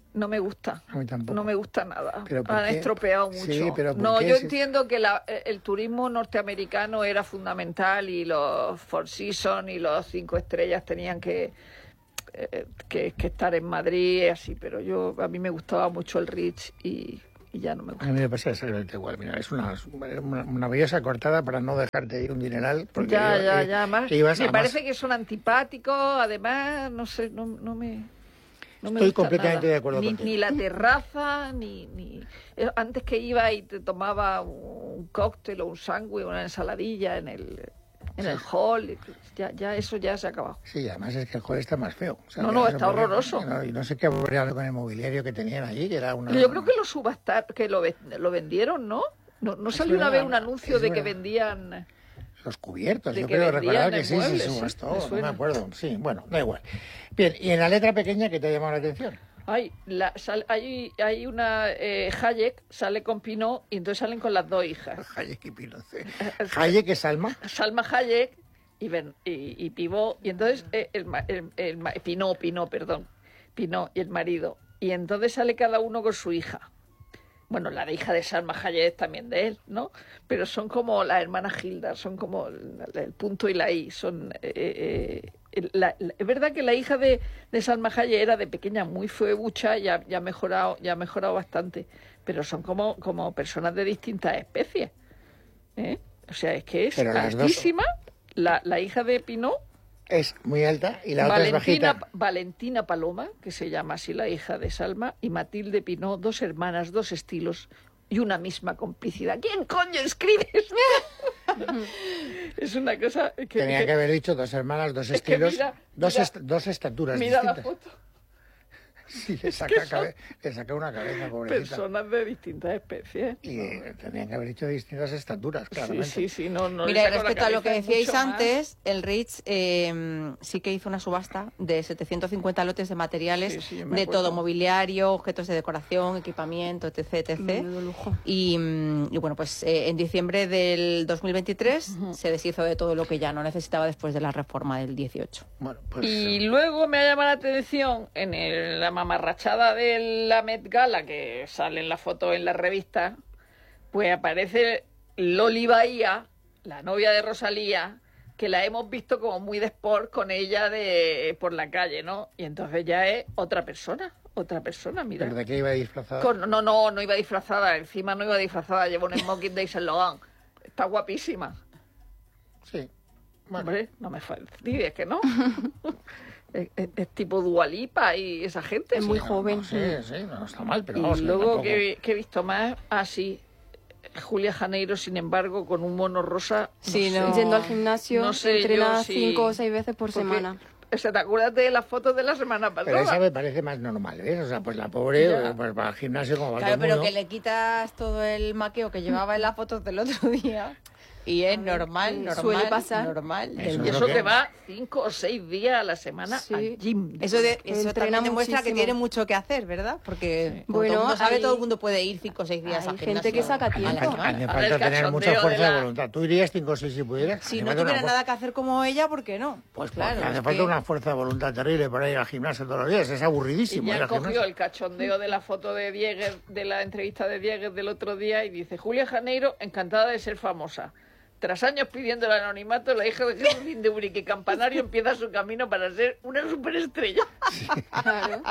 No me gusta. A mí tampoco. No me gusta nada. ¿Pero por Han qué? estropeado mucho. Sí, pero ¿por no, qué? yo Si- entiendo que el turismo norteamericano era fundamental y los Four Seasons y los 5 estrellas tenían que estar en Madrid, así, pero a mí me gustaba mucho el Ritz y ya no me gusta. A mí me pasa exactamente igual. Mira, es una belleza cortada para no dejarte ir un dineral. Porque Ya, más. ibas Me a parece más. que son antipáticos, además, no sé, no me Estoy gusta completamente nada. de acuerdo ni contigo. la terraza, ni... Antes que iba y te tomaba un cóctel o un sándwich o una ensaladilla en el hall, ya eso ya se ha acabado. Sí, además es que el juego está más feo. O sea, No, que está por- horroroso. Y no sé qué habría con el mobiliario que tenían allí, que era una... Yo creo que lo subastaron, que lo vendieron, ¿no? No Es salió una verdad, vez un anuncio es de que verdad. vendían... Los cubiertos, de yo que creo recordar vendían que sí, muebles, se sí, subastó, me no suena. me acuerdo. Sí, bueno, da igual. Bien, y en la letra pequeña, ¿qué te ha llamado la atención? Hay una Hayek, sale con Pinot y entonces salen con las dos hijas. Hayek y Pinot. Hayek es Alma. Salma Hayek y Pivot, y entonces Pinot y el marido. Y entonces sale cada uno con su hija. Bueno, la de hija de Salma Hayek es también de él, ¿no? Pero son como las hermanas Hilda, son como el punto y la I. Es verdad que la hija de Salma Hayek era de pequeña muy fuebucha y ha mejorado bastante, pero son como personas de distintas especies, ¿eh? O sea, es que es Pero las dos- altísima. La hija de Pinot, Es muy alta y la otra es bajita. Valentina Paloma, que se llama así la hija de Salma, y Matilde Pinot, 2 hermanas, 2 estilos y una misma complicidad. ¿Quién coño escribe eso? Es una cosa que... Tenía que haber dicho 2 hermanas, 2 es que estilos, mira, dos estaturas Mira la distintas. foto. Sí, le saca una cabeza, pobrecita. Personas de distintas especies. Y tendrían que haber dicho distintas estaturas, claramente. Sí, no le Mira, y saco la respecto a lo que cabeza, decíais mucho más. antes, el Ritz sí que hizo una subasta de 750 lotes de materiales Sí, yo me de acuerdo. todo, mobiliario, objetos de decoración, equipamiento, etc. Menudo lujo. Y bueno, pues en diciembre del 2023 se deshizo de todo lo que ya no necesitaba después de la reforma del 18. Bueno, pues... Y luego me ha llamado la atención en la mamarrachada de la Met Gala, que sale en la foto en la revista, pues aparece Loli Bahía, la novia de Rosalía, que la hemos visto como muy de sport con ella por la calle, ¿no? Y entonces ya es otra persona, mira. ¿Pero de qué iba disfrazada? No iba disfrazada, encima no iba disfrazada, lleva un smoking de Saint Laurent. Está guapísima. Sí. Bueno, Hombre, no me fastidies, que no. Es tipo Dua Lipa y esa gente. Es sí. muy joven. sí, no está mal, pero Y vamos, que luego tampoco- que he visto más, sí, Julia Janeiro, sin embargo, con un mono rosa. Sí, sé. no. Yendo al gimnasio, No sé entrena yo si- 5 o 6 veces por Porque- semana. O sea, ¿te acuerdas de las fotos de la semana Pero esa pasada? me parece más normal, ¿ves? O sea, pues la pobre, Ya. pues va al gimnasio como va Claro, todo el pero mundo. que le quitas todo el maqueo que llevaba en las fotos del otro día y es normal, suele pasar. normal. Eso Y es lo eso que- que va 5 o 6 días a la semana Sí. al gym. Eso Entrena también demuestra que muchísimo. tiene mucho que hacer, ¿verdad? Porque como Bueno, todo el mundo sabe, hay- todo el mundo puede ir 5 o 6 días hay al gente gimnasio que saca a la tiempo. semana. Hace Ahora falta el tener mucha cachondeo fuerza de de la- voluntad. ¿Tú irías 5 o 6 si pudieras? Si no Además de tuviera una nada que hacer como ella, ¿por qué no? Pues claro, porque hace es falta que- una fuerza de voluntad terrible para ir al gimnasio todos los días. Es Y aburridísimo ir ya al cogió gimnasio. el cachondeo de la foto de Diegues, de la entrevista de Diegues del otro día, y dice: Julia Janeiro, encantada de ser famosa. Tras años pidiendo el anonimato, la hija de Jesús Lindeburi, que Campanario empieza su camino para ser una superestrella. Claro.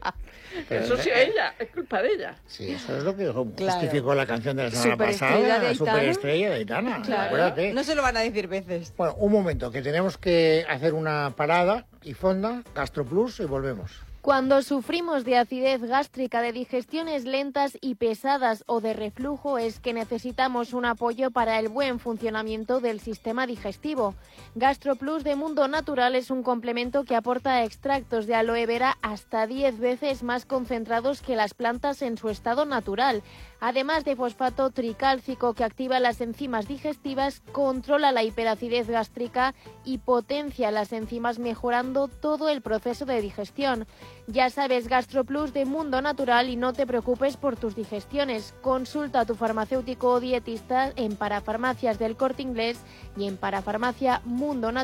Pero Eso sí, ella, es culpa de ella. Sí, eso es lo que Claro. justificó la canción de la semana Superestrella pasada, de la Aitana. superestrella de Aitana. Claro. Acuérdate. No se lo van a decir veces. Bueno, un momento, que tenemos que hacer una parada y fonda, GastroPlus, y volvemos. Cuando sufrimos de acidez gástrica, de digestiones lentas y pesadas o de reflujo, es que necesitamos un apoyo para el buen funcionamiento del sistema digestivo. GastroPlus de Mundo Natural es un complemento que aporta extractos de aloe vera hasta 10 veces más concentrados que las plantas en su estado natural. Además de fosfato tricálcico que activa las enzimas digestivas, controla la hiperacidez gástrica y potencia las enzimas mejorando todo el proceso de digestión. Ya sabes, GastroPlus de Mundo Natural, y no te preocupes por tus digestiones. Consulta a tu farmacéutico o dietista en Parafarmacias del Corte Inglés y en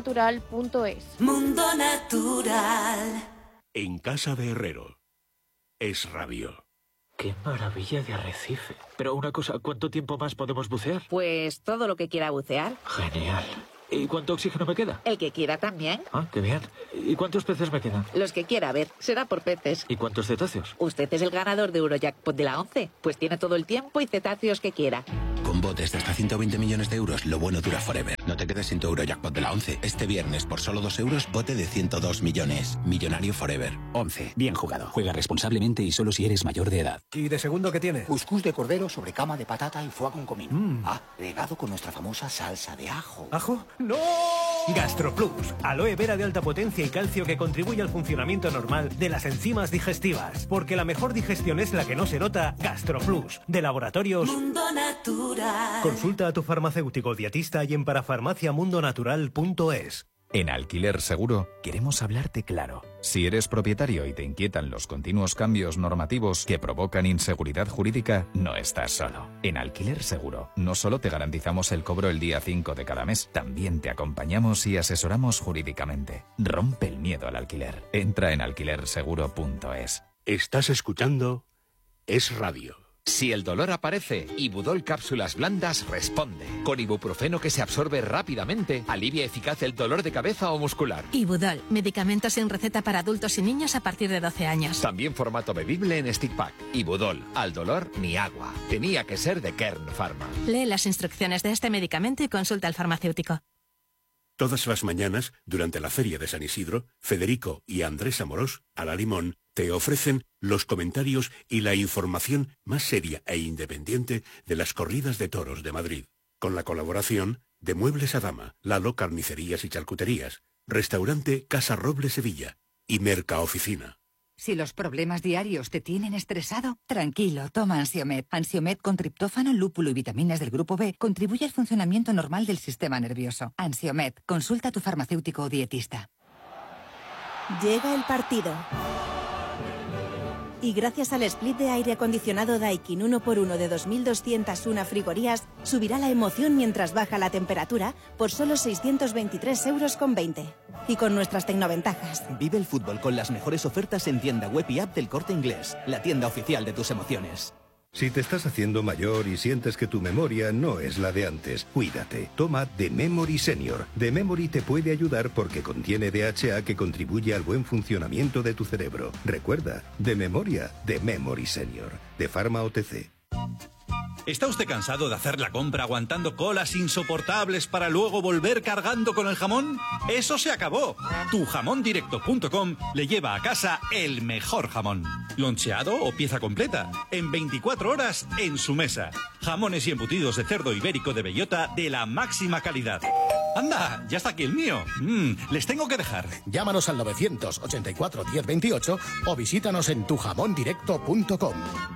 parafarmaciamundonatural.es. Mundo Natural. En Casa de Herrero. es radio. ¡Qué maravilla de arrecife! Pero una cosa, ¿cuánto tiempo más podemos bucear? Pues todo lo que quiera bucear. Genial. ¿Y cuánto oxígeno me queda? El que quiera también. Ah, qué bien. ¿Y cuántos peces me quedan? Los que quiera, a ver, será por peces. ¿Y cuántos cetáceos? Usted es el ganador de Eurojackpot de la 11, pues tiene todo el tiempo y cetáceos que quiera. Con botes de hasta 120 millones de euros, lo bueno dura forever. No te quedes sin tu Eurojackpot de la 11. Este viernes, por solo 2 euros, bote de 102 millones. Millonario forever. 11. Bien jugado. Juega responsablemente y solo si eres mayor de edad. ¿Y de segundo qué tiene? Cuscús de cordero sobre cama de patata y foie con comino. Regado con nuestra famosa salsa de ajo. ¿Ajo? ¡No! GastroPlus. Aloe vera de alta potencia y calcio que contribuye al funcionamiento normal de las enzimas digestivas. Porque la mejor digestión es la que no se nota. GastroPlus. De Laboratorios Mundo Natural. Consulta a tu farmacéutico dietista y en parafarmaciamundonatural.es. En Alquiler Seguro queremos hablarte claro. Si eres propietario y te inquietan los continuos cambios normativos que provocan inseguridad jurídica, no estás solo. En Alquiler Seguro no solo te garantizamos el cobro el día 5 de cada mes, también te acompañamos y asesoramos jurídicamente. Rompe el miedo al alquiler. Entra en alquilerseguro.es. Estás escuchando Es Radio. Si el dolor aparece, Ibudol Cápsulas Blandas responde. Con ibuprofeno que se absorbe rápidamente, alivia eficaz el dolor de cabeza o muscular. Ibudol, medicamento sin receta para adultos y niños a partir de 12 años. También formato bebible en stick pack. Ibudol, al dolor ni agua. Tenía que ser de Kern Pharma. Lee las instrucciones de este medicamento y consulta al farmacéutico. Todas las mañanas, durante la Feria de San Isidro, Federico y Andrés Amorós, a la Limón, te ofrecen los comentarios y la información más seria e independiente de las corridas de toros de Madrid. Con la colaboración de Muebles a Dama, Lalo Carnicerías y Charcuterías, Restaurante Casa Roble Sevilla y Mercaoficina. Si los problemas diarios te tienen estresado, tranquilo, toma Ansiomed. Ansiomed con triptófano, lúpulo y vitaminas del grupo B contribuye al funcionamiento normal del sistema nervioso. Ansiomed, consulta a tu farmacéutico o dietista. Llega el partido. Y gracias al split de aire acondicionado Daikin 1x1 de 2.201 frigorías, subirá la emoción mientras baja la temperatura por solo 623,20 €. Y con nuestras tecnoventajas. Vive el fútbol con las mejores ofertas en tienda web y app del Corte Inglés, la tienda oficial de tus emociones. Si te estás haciendo mayor y sientes que tu memoria no es la de antes, cuídate. Toma The Memory Senior. The Memory te puede ayudar porque contiene DHA que contribuye al buen funcionamiento de tu cerebro. Recuerda, de memoria, The Memory Senior. De Pharma OTC. ¿Está usted cansado de hacer la compra aguantando colas insoportables para luego volver cargando con el jamón? ¡Eso se acabó! Tujamondirecto.com le lleva a casa el mejor jamón. Loncheado o pieza completa. En 24 horas en su mesa. Jamones y embutidos de cerdo ibérico de bellota de la máxima calidad. ¡Anda! ¡Ya está aquí el mío! Les tengo que dejar. Llámanos al 984 1028 o visítanos en tujamondirecto.com.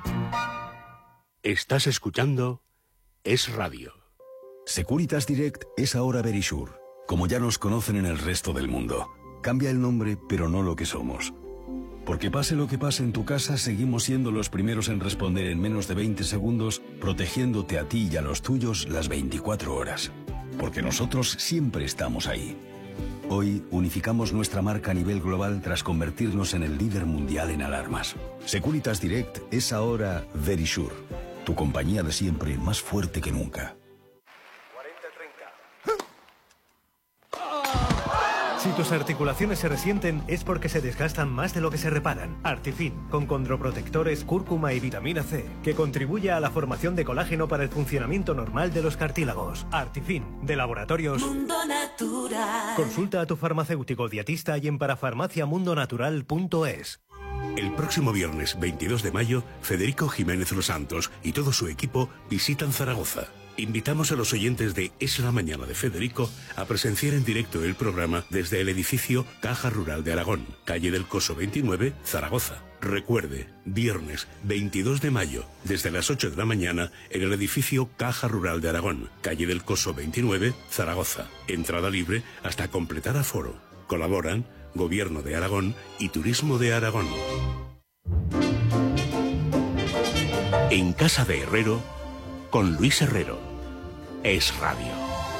Estás escuchando Es Radio. Securitas Direct es ahora Verisure, como ya nos conocen en el resto del mundo. Cambia el nombre, pero no lo que somos. Porque pase lo que pase en tu casa, seguimos siendo los primeros en responder en menos de 20 segundos, protegiéndote a ti y a los tuyos las 24 horas. Porque nosotros siempre estamos ahí. Hoy unificamos nuestra marca a nivel global tras convertirnos en el líder mundial en alarmas. Securitas Direct es ahora Verisure, tu compañía de siempre más fuerte que nunca. Si tus articulaciones se resienten es porque se desgastan más de lo que se reparan. Artifin, con condroprotectores, cúrcuma y vitamina C, que contribuye a la formación de colágeno para el funcionamiento normal de los cartílagos. Artifin, de Laboratorios Mundo Natural. Consulta a tu farmacéutico dietista y en parafarmaciamundonatural.es. El próximo viernes 22 de mayo, Federico Jiménez Los Santos y todo su equipo visitan Zaragoza. Invitamos a los oyentes de Es la Mañana de Federico a presenciar en directo el programa desde el edificio Caja Rural de Aragón, calle del Coso 29, Zaragoza. Recuerde, viernes 22 de mayo, desde las 8 de la mañana, en el edificio Caja Rural de Aragón, calle del Coso 29, Zaragoza. Entrada libre hasta completar aforo. Colaboran Gobierno de Aragón y Turismo de Aragón. En Casa de Herrero, con Luis Herrero. Es Radio.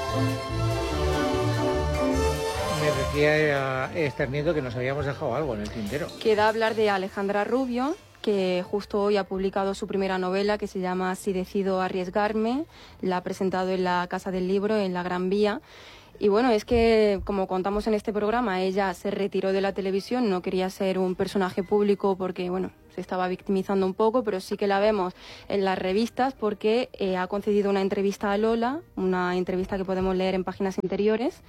Me decía Esther Nieto que nos habíamos dejado algo en el tintero. Queda hablar de Alejandra Rubio, que justo hoy ha publicado su primera novela, que se llama Si decido arriesgarme. La ha presentado en la Casa del Libro, en la Gran Vía. Y bueno, es que, como contamos en este programa, ella se retiró de la televisión, no quería ser un personaje público porque, bueno, se estaba victimizando un poco, pero sí que la vemos en las revistas porque ha concedido una entrevista a Lola, una entrevista que podemos leer en páginas interiores.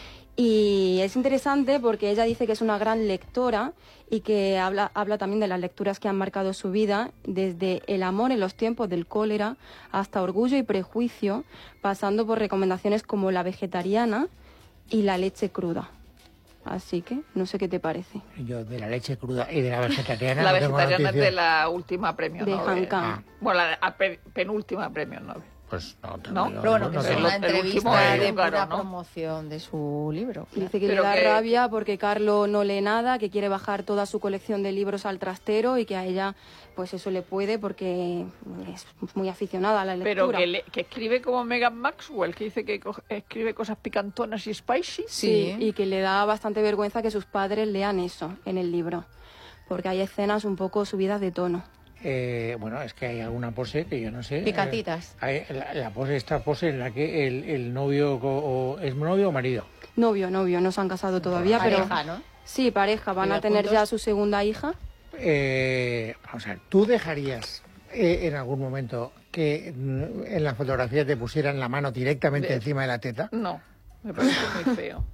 Y es interesante porque ella dice que es una gran lectora y que habla también de las lecturas que han marcado su vida, desde El amor en los tiempos del cólera hasta Orgullo y prejuicio, pasando por recomendaciones como La vegetariana y La leche cruda. Así que no sé qué te parece. Yo de La leche cruda y de La vegetariana La no tengo vegetariana es noticias. de la última premio De Nobel. Han Kang. Bueno, la penúltima premio Nobel. Pues no, ¿No? Pero bueno, que es una entrevista de húngaro, pura ¿no? promoción de su libro. Dice que Pero le da que- rabia porque Carlo no lee nada, que quiere bajar toda su colección de libros al trastero y que a ella pues eso le puede porque es muy aficionada a la Pero lectura. que escribe como Megan Maxwell, que dice que escribe cosas picantonas y spicy. Sí, y que le da bastante vergüenza que sus padres lean eso en el libro, porque hay escenas un poco subidas de tono. Bueno, es que hay alguna pose que yo no sé. Picantitas. Hay la pose, esta pose en la que el novio, ¿es novio o marido? Novio, no se han casado todavía, Pareja, pero... ¿no? Sí, pareja, van a ¿Viven tener juntos? ya su segunda hija. Vamos a ver, ¿tú dejarías en algún momento que en la fotografía te pusieran la mano directamente encima de la teta? No, me parece muy feo.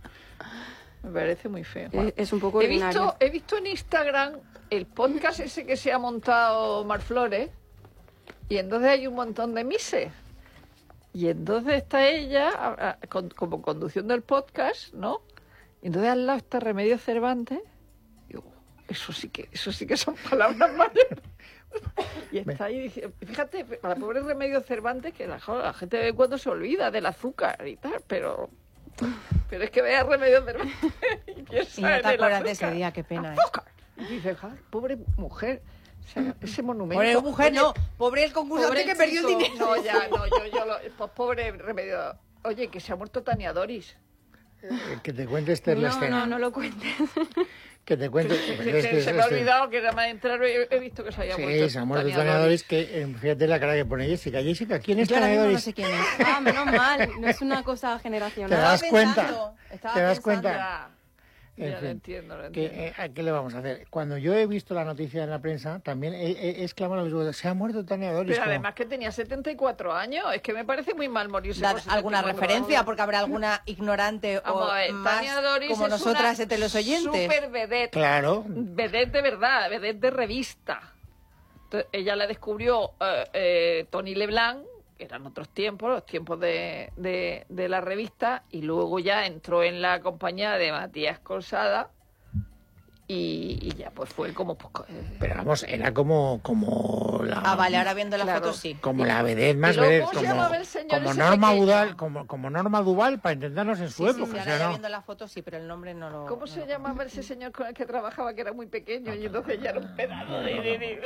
Me parece muy feo. Es un poco he ordinario. visto en Instagram el podcast ese que se ha montado Mar Flores y entonces hay un montón de mises. Y entonces está ella como conducción del podcast, ¿no? Y entonces al lado está Remedios Cervantes. Digo, eso sí que son palabras mayores. Y está ahí, dice, fíjate, para la pobre Remedios Cervantes, que la gente de vez en cuando se olvida del azúcar y tal, pero es que vea Remedios Cervantes y piensa Y no te en el acuerdas de azúcar. ese día, qué pena. Y dice, pobre mujer, ese monumento. Pobre mujer, no, pobre el concursante Pobre que perdió el chico. dinero. No, ya, no, pues pobre Remedios. Oye, que se ha muerto Tania Doris. Que te cuente Esther la escena. No lo cuentes. Que te cuente. Se me ha olvidado que nada más entrar he visto que se había muerto. Sí, se ha muerto Tania Doris, que fíjate la cara que pone Jessica. Jessica, ¿quién es Yo ahora Tania mismo Doris? no sé quién es. Ah, menos mal, no es una cosa generacional. ¿Te das cuenta? ¿Te das cuenta? En Ya fin, lo entiendo. ¿A qué le vamos a hacer? Cuando yo he visto la noticia en la prensa, también he exclamado lo mismo, se ha muerto Tania Doris. Pero como- además que tenía 74 años, es que me parece muy mal morirse Dad con 74 alguna referencia, años. porque habrá alguna ignorante Vamos o a ver, más Tania Doris como es nosotras una entre los oyentes. super vedette. Claro. Vedette de verdad, vedette de revista. Entonces, ella la descubrió Tony Leblanc, que eran otros tiempos, los tiempos de la revista, y luego ya entró en la compañía de Matías Colsada y ya pues fue como... Pero vamos, era como la... Ah, vale, ahora viendo la Claro. foto sí. Como la vedette más ¿Y luego vedette, cómo se llamaba el señor como ese Norma pequeño? Duval, como Norma Duval, para entendernos en su Sí, época. sí, o ahora sea, ya no. viendo la foto sí, pero el nombre no lo... ¿Cómo se llamaba ese señor con el que trabajaba que era muy pequeño y entonces ya era un pedazo de...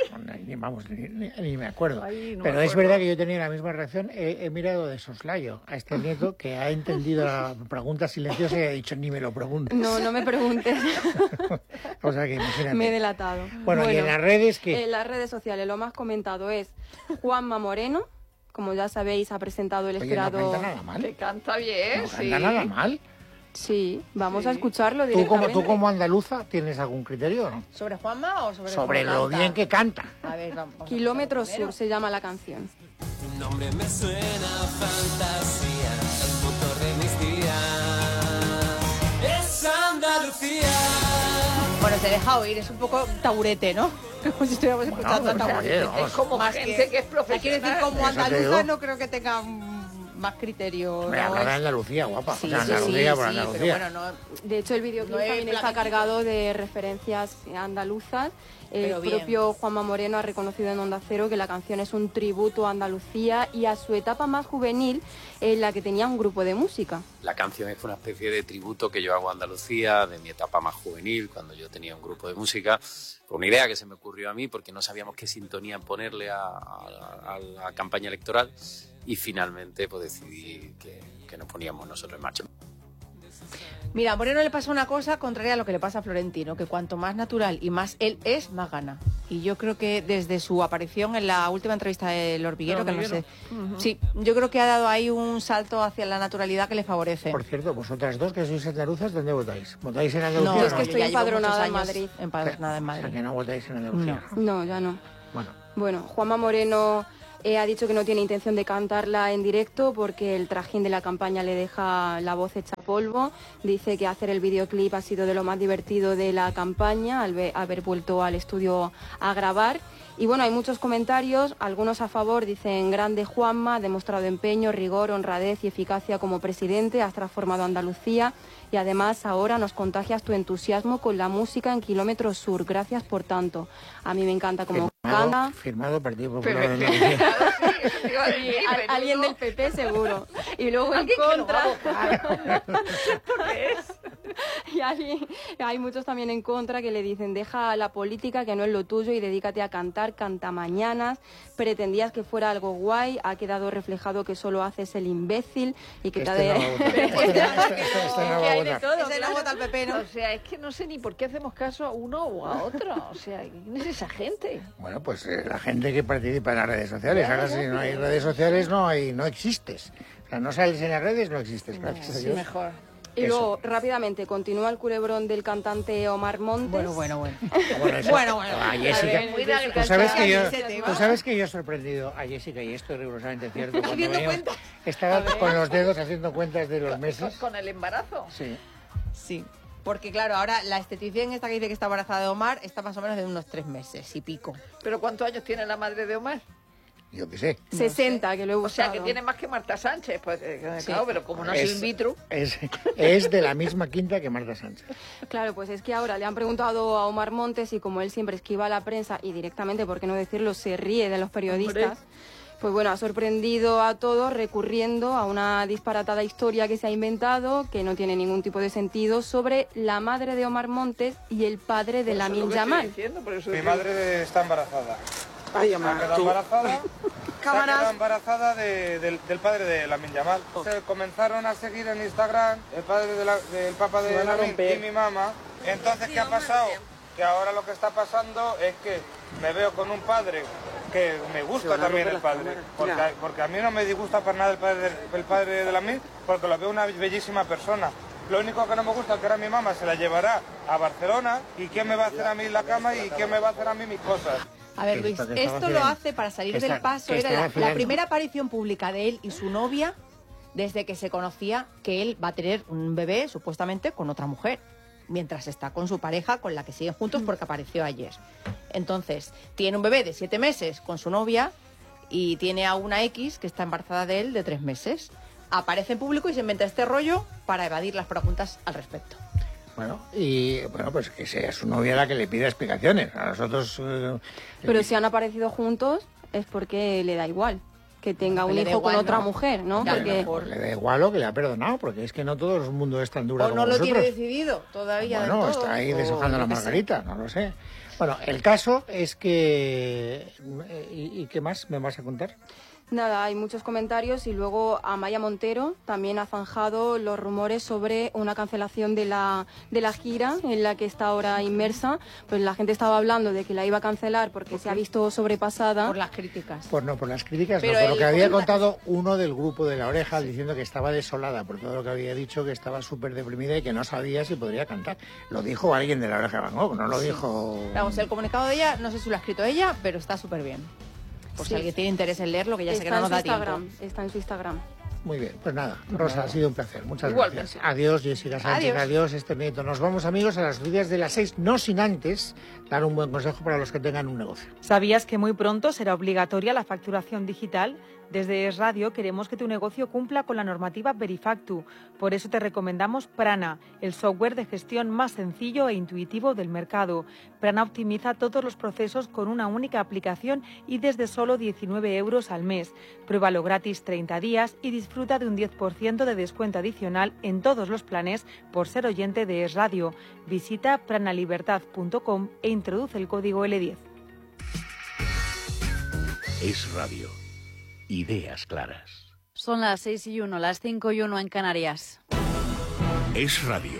Ni me acuerdo. Ay, no Pero me es acuerdo. verdad que yo tenía la misma reacción. He mirado de soslayo a este nieto que ha entendido la pregunta silenciosa y ha dicho ni me lo preguntes. No me preguntes. O sea que imagínate. Me he delatado. Bueno, y en las redes, ¿qué? En las redes sociales lo más comentado es Juanma Moreno. Como ya sabéis, ha presentado el Oye, no esperado... canta nada mal. Que canta bien, No sí. canta nada mal. Sí, vamos a escucharlo ¿Tú directamente. como andaluza tienes algún criterio o no? ¿Sobre Juanma o sobre Sobre cómo lo canta? bien que canta. A ver, vamos. Kilómetro Sur se llama la canción. Tu nombre me suena a fantasía, el motor de mis días. Es Andalucía. Bueno, te deja oír, es un poco taburete, ¿no? Como si estuviéramos escuchando a taburete. vamos. Es como Más gente que es profesional. Quiero decir, como Eso te andaluza digo. no creo que tenga más criterio. Hombre, ¿no? habla de Andalucía, guapa. Sí, o sea, sí, Andalucía sí, por sí, Andalucía. pero bueno, no... De hecho, el videoclip No es también está plaquito. cargado de referencias andaluzas. El Pero bien. propio Juanma Moreno ha reconocido en Onda Cero que la canción es un tributo a Andalucía y a su etapa más juvenil, en la que tenía un grupo de música. La canción es una especie de tributo que yo hago a Andalucía, de mi etapa más juvenil, cuando yo tenía un grupo de música. Fue una idea que se me ocurrió a mí porque no sabíamos qué sintonía ponerle a la campaña electoral y finalmente pues decidí que nos poníamos nosotros en marcha. Mira, a Moreno le pasa una cosa contraria a lo que le pasa a Florentino, que cuanto más natural y más él es, más gana. Y yo creo que desde su aparición en la última entrevista del Hormiguero, que no sé... Sí, yo creo que ha dado ahí un salto hacia la naturalidad que le favorece. Por cierto, vosotras dos que sois andaluzas, ¿dónde votáis? ¿Votáis en Andalucía? No, es que estoy empadronada en Madrid. Empadronada en Madrid. O sea, que no votáis en Andalucía. No, ya no. Bueno, Juanma Moreno ha dicho que no tiene intención de cantarla en directo porque el trajín de la campaña le deja la voz hecha polvo. Dice que hacer el videoclip ha sido de lo más divertido de la campaña, al haber vuelto al estudio a grabar. Y bueno, hay muchos comentarios, algunos a favor, dicen: grande Juanma, ha demostrado empeño, rigor, honradez y eficacia como presidente, has transformado Andalucía y además ahora nos contagias tu entusiasmo con la música en Kilómetro Sur, gracias por tanto. A mí me encanta como canta. Firmado Partido Popular de Andalucía. Alguien del PP seguro. Y luego en contra... Y hay muchos también en contra que le dicen: deja la política, que no es lo tuyo, y dedícate a cantar, canta mañanas. Pretendías que fuera algo guay, ha quedado reflejado que solo haces el imbécil y que Este hay de todo. Ese no vota al PP, ¿no? O sea, es que no sé ni por qué hacemos caso a uno o a otro. O sea, ¿quién es esa gente? Bueno, pues la gente que participa en las redes sociales. Ahora, si no hay redes sociales, no existes. O sea, no sales en las redes, no existes. Gracias a Dios. Mejor. Y luego, rápidamente, continúa el culebrón del cantante Omar Montes. Bueno. Bueno. A Jessica. Tú sabes que yo he sorprendido a Jessica, y esto es rigurosamente cierto. Estaba con los dedos haciendo cuentas de los meses. ¿Con el embarazo? Sí. Porque claro, ahora la esteticien esta que dice que está embarazada de Omar está más o menos de unos 3 meses y pico. ¿Pero cuántos años tiene la madre de Omar? Yo qué sé. 60, que lo he buscado. O sea, que tiene más que Marta Sánchez. Pues claro, pero como no es in vitro... Es de la misma quinta que Marta Sánchez. Claro, pues es que ahora le han preguntado a Omar Montes y como él siempre esquiva a la prensa y directamente, por qué no decirlo, se ríe de los periodistas... Pues bueno, ha sorprendido a todos recurriendo a una disparatada historia que se ha inventado, que no tiene ningún tipo de sentido, sobre la madre de Omar Montes y el padre de Lamine Yamal. Mi madre está embarazada. Ay, Omar, se ha quedado embarazada del padre de Lamine Yamal. Se comenzaron a seguir en Instagram el padre del papá de Lamine y mi mamá. Entonces, ¿qué ha pasado? Que ahora lo que está pasando es que me veo con un padre que me gusta también el padre, porque a mí no me disgusta para nada el padre de Lamine, porque lo veo una bellísima persona. Lo único que no me gusta es que ahora mi mamá se la llevará a Barcelona y quién me va a hacer a mí la cama y quién me va a hacer a mí mis cosas. A ver, Luis, esto lo hace para salir del paso. Era la primera aparición pública de él y su novia desde que se conocía que él va a tener un bebé, supuestamente, con otra mujer, mientras está con su pareja, con la que siguen juntos porque apareció ayer. Entonces, tiene un bebé de 7 meses con su novia y tiene a una X que está embarazada de él de 3 meses. Aparece en público y se inventa este rollo para evadir las preguntas al respecto. Bueno, pues que sea su novia la que le pida explicaciones. A nosotros... Pero si han aparecido juntos es porque le da igual que tenga un hijo con otra mujer, ¿no? Porque le da igual o que le ha perdonado, porque es que no todo el mundo es tan duro como no nosotros. Lo tiene decidido todavía. Bueno, está ahí deshojando la margarita, no lo sé. Bueno, el caso es que... ¿Y qué más me vas a contar? Nada, hay muchos comentarios y luego Amaya Montero también ha zanjado los rumores sobre una cancelación de la gira en la que está ahora inmersa. Pues la gente estaba hablando de que la iba a cancelar porque se ha visto sobrepasada. Por las críticas. Por las críticas no, por lo que había contado uno del grupo de La Oreja, diciendo que estaba desolada por todo lo que había dicho, que estaba súper deprimida y que no sabía si podría cantar. Lo dijo alguien de La Oreja de Van Gogh, no lo dijo... Vamos, el comunicado de ella, no sé si lo ha escrito ella, pero está súper bien. Por si alguien tiene interés en leerlo, que ya sé que no nos da tiempo. Está en su Instagram. Muy bien, pues nada, Rosa, ha sido un placer. Muchas gracias. Adiós, Jessica Sánchez. Adiós, Esther Nieto. Nos vamos, amigos, a las noticias de las 6, no sin antes dar un buen consejo para los que tengan un negocio. ¿Sabías que muy pronto será obligatoria la facturación digital? Desde Es Radio queremos que tu negocio cumpla con la normativa Verifactu. Por eso te recomendamos Prana, el software de gestión más sencillo e intuitivo del mercado. Prana optimiza todos los procesos con una única aplicación y desde solo 19 € al mes. Pruébalo gratis 30 días y disfruta de un 10% de descuento adicional en todos los planes por ser oyente de Es Radio. Visita pranalibertad.com e introduce el código L10. Es Radio. Ideas claras. Son las 6:01, las 5:01 en Canarias. Es Radio.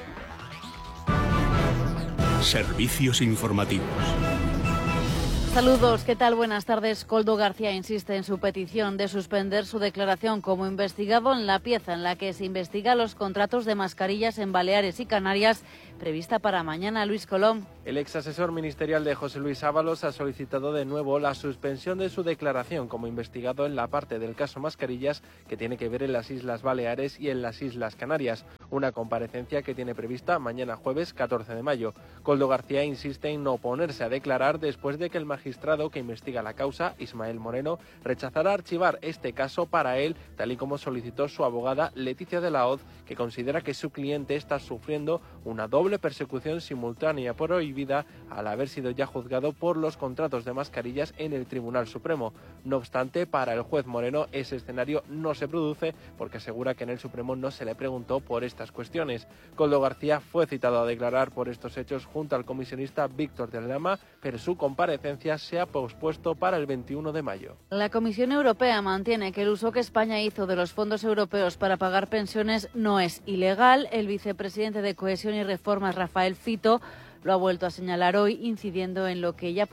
Servicios informativos. Saludos, ¿qué tal? Buenas tardes. Koldo García insiste en su petición de suspender su declaración como investigado en la pieza en la que se investiga los contratos de mascarillas en Baleares y Canarias, prevista para mañana. Luis Colom. El ex asesor ministerial de José Luis Ábalos ha solicitado de nuevo la suspensión de su declaración como investigado en la parte del caso Mascarillas que tiene que ver en las Islas Baleares y en las Islas Canarias, una comparecencia que tiene prevista mañana jueves 14 de mayo. Koldo García insiste en no oponerse a declarar después de que el magistrado que investiga la causa, Ismael Moreno, rechazará archivar este caso para él, tal y como solicitó su abogada Leticia de la Hoz, que considera que su cliente está sufriendo una doble persecución simultánea prohibida al haber sido ya juzgado por los contratos de mascarillas en el Tribunal Supremo. No obstante, para el juez Moreno ese escenario no se produce porque asegura que en el Supremo no se le preguntó por estas cuestiones. Koldo García fue citado a declarar por estos hechos junto al comisionista Víctor de Lama, pero su comparecencia se ha pospuesto para el 21 de mayo. La Comisión Europea mantiene que el uso que España hizo de los fondos europeos para pagar pensiones no es ilegal. El vicepresidente de Cohesión y Reformas, Rafael Fito, lo ha vuelto a señalar hoy, incidiendo en lo que ya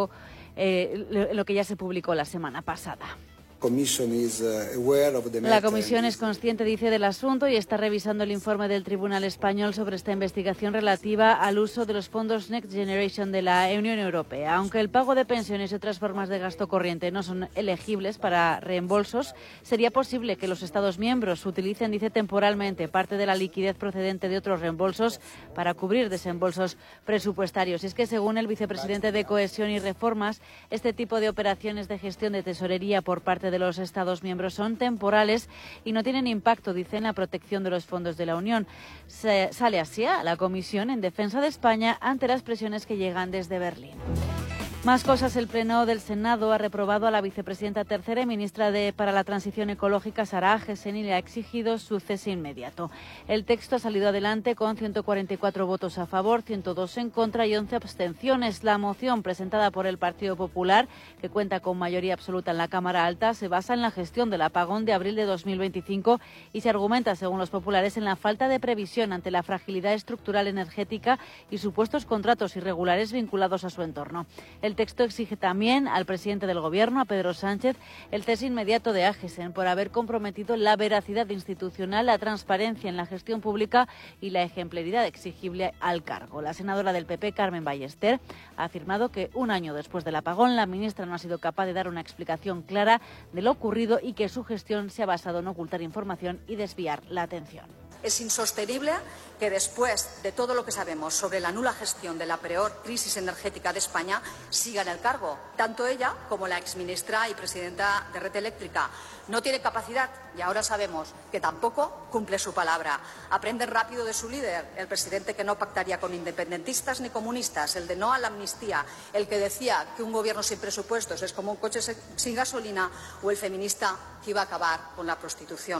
se publicó la semana pasada. La Comisión es consciente, dice, del asunto y está revisando el informe del Tribunal Español sobre esta investigación relativa al uso de los fondos Next Generation de la Unión Europea. Aunque el pago de pensiones y otras formas de gasto corriente no son elegibles para reembolsos, sería posible que los Estados miembros utilicen, dice, temporalmente parte de la liquidez procedente de otros reembolsos para cubrir desembolsos presupuestarios. Y es que, según el vicepresidente de Cohesión y Reformas, este tipo de operaciones de gestión de tesorería por parte de los Estados miembros son temporales y no tienen impacto, dice, en la protección de los fondos de la Unión. Sale así a la Comisión en defensa de España ante las presiones que llegan desde Berlín. Más cosas. El Pleno del Senado ha reprobado a la vicepresidenta tercera y ministra para la Transición Ecológica, Sara Agesen, y le ha exigido su cese inmediato. El texto ha salido adelante con 144 votos a favor, 102 en contra y 11 abstenciones. La moción presentada por el Partido Popular, que cuenta con mayoría absoluta en la Cámara Alta, se basa en la gestión del apagón de abril de 2025 y se argumenta, según los populares, en la falta de previsión ante la fragilidad estructural energética y supuestos contratos irregulares vinculados a su entorno. El texto exige también al presidente del Gobierno, a Pedro Sánchez, el cese inmediato de Agesen por haber comprometido la veracidad institucional, la transparencia en la gestión pública y la ejemplaridad exigible al cargo. La senadora del PP, Carmen Ballester, ha afirmado que un año después del apagón la ministra no ha sido capaz de dar una explicación clara de lo ocurrido y que su gestión se ha basado en ocultar información y desviar la atención. Es insostenible que después de todo lo que sabemos sobre la nula gestión de la peor crisis energética de España siga en el cargo. Tanto ella como la exministra y presidenta de Red Eléctrica no tiene capacidad y ahora sabemos que tampoco cumple su palabra. Aprenden rápido de su líder, el presidente que no pactaría con independentistas ni comunistas, el de no a la amnistía, el que decía que un gobierno sin presupuestos es como un coche sin gasolina, o el feminista que iba a acabar con la prostitución.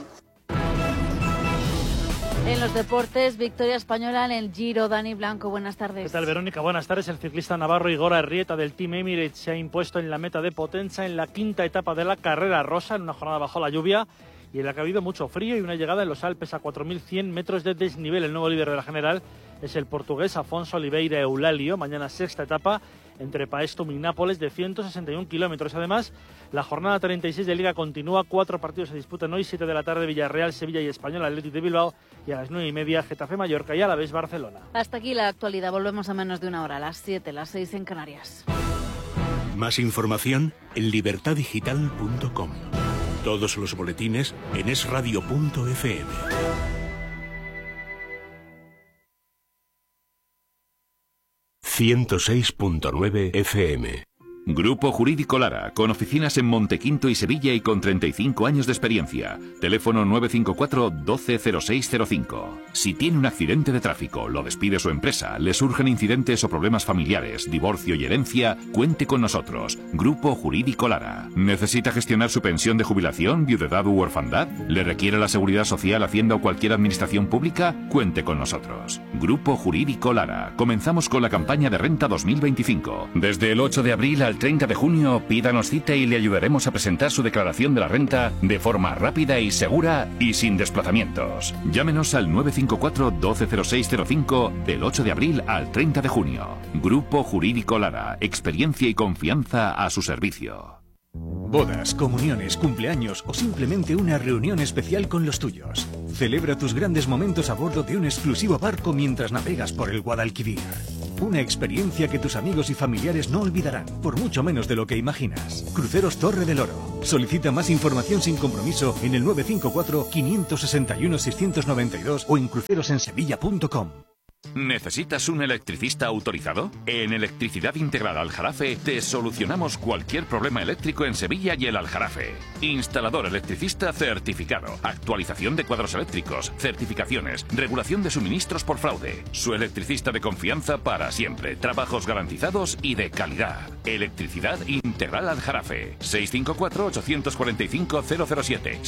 En los deportes, victoria española en el Giro. Dani Blanco, buenas tardes. ¿Qué tal, Verónica? Buenas tardes. El ciclista navarro Igor Arrieta del Team Emirates se ha impuesto en la meta de Potenza en la quinta etapa de la carrera rosa, en una jornada bajo la lluvia y en la que ha habido mucho frío y una llegada en los Alpes a 4.100 metros de desnivel. El nuevo líder de la general es el portugués Afonso Oliveira Eulalio. Mañana sexta etapa entre Paestum y Nápoles de 161 kilómetros. Además, la jornada 36 de Liga continúa. 4 partidos se disputan hoy: 7 de la tarde Villarreal, Sevilla y Español Athletic de Bilbao, y a las 9:30 Getafe Mallorca y Alavés Barcelona. Hasta aquí la actualidad. Volvemos a menos de una hora, a las 7, las 6 en Canarias. Más información en libertadigital.com. Todos los boletines en esradio.fm. ...106.9 FM. Grupo Jurídico Lara, con oficinas en Montequinto y Sevilla y con 35 años de experiencia. Teléfono 954 120605. Si tiene un accidente de tráfico, lo despide su empresa, le surgen incidentes o problemas familiares, divorcio y herencia, cuente con nosotros. Grupo Jurídico Lara. ¿Necesita gestionar su pensión de jubilación, viudedad u orfandad? ¿Le requiere la Seguridad Social, Hacienda o cualquier administración pública? Cuente con nosotros. Grupo Jurídico Lara. Comenzamos con la campaña de renta 2025. Desde el 8 de abril al el 30 de junio, pídanos cita y le ayudaremos a presentar su declaración de la renta de forma rápida y segura y sin desplazamientos. Llámenos al 954 120605 del 8 de abril al 30 de junio. Grupo Jurídico Lara. Experiencia y confianza a su servicio. Bodas, comuniones, cumpleaños o simplemente una reunión especial con los tuyos. Celebra tus grandes momentos a bordo de un exclusivo barco mientras navegas por el Guadalquivir. Una experiencia que tus amigos y familiares no olvidarán, por mucho menos de lo que imaginas. Cruceros Torre del Oro. Solicita más información sin compromiso en el 954-561-692 o en crucerosensevilla.com. ¿Necesitas un electricista autorizado? En Electricidad Integral Aljarafe te solucionamos cualquier problema eléctrico en Sevilla y el Aljarafe. Instalador electricista certificado, actualización de cuadros eléctricos, certificaciones, regulación de suministros por fraude. Su electricista de confianza para siempre, trabajos garantizados y de calidad. Electricidad Integral Aljarafe. 654-845-007.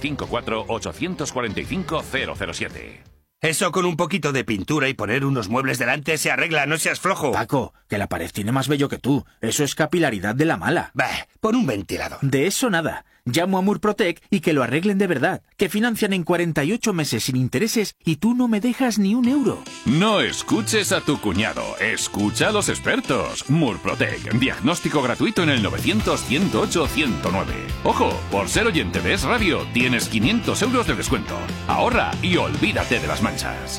654-845-007. Eso con un poquito de pintura y poner unos muebles delante se arregla, no seas flojo. Paco, que la pared tiene más vello que tú. Eso es capilaridad de la mala. Bah, pon un ventilador. De eso nada. Llamo a Murprotec y que lo arreglen de verdad. Que financian en 48 meses sin intereses y tú no me dejas ni un euro. No escuches a tu cuñado, escucha a los expertos. Murprotec, diagnóstico gratuito en el 900-108-109. Ojo, por ser oyente de Es Radio, tienes 500 euros de descuento. Ahorra y olvídate de las manchas.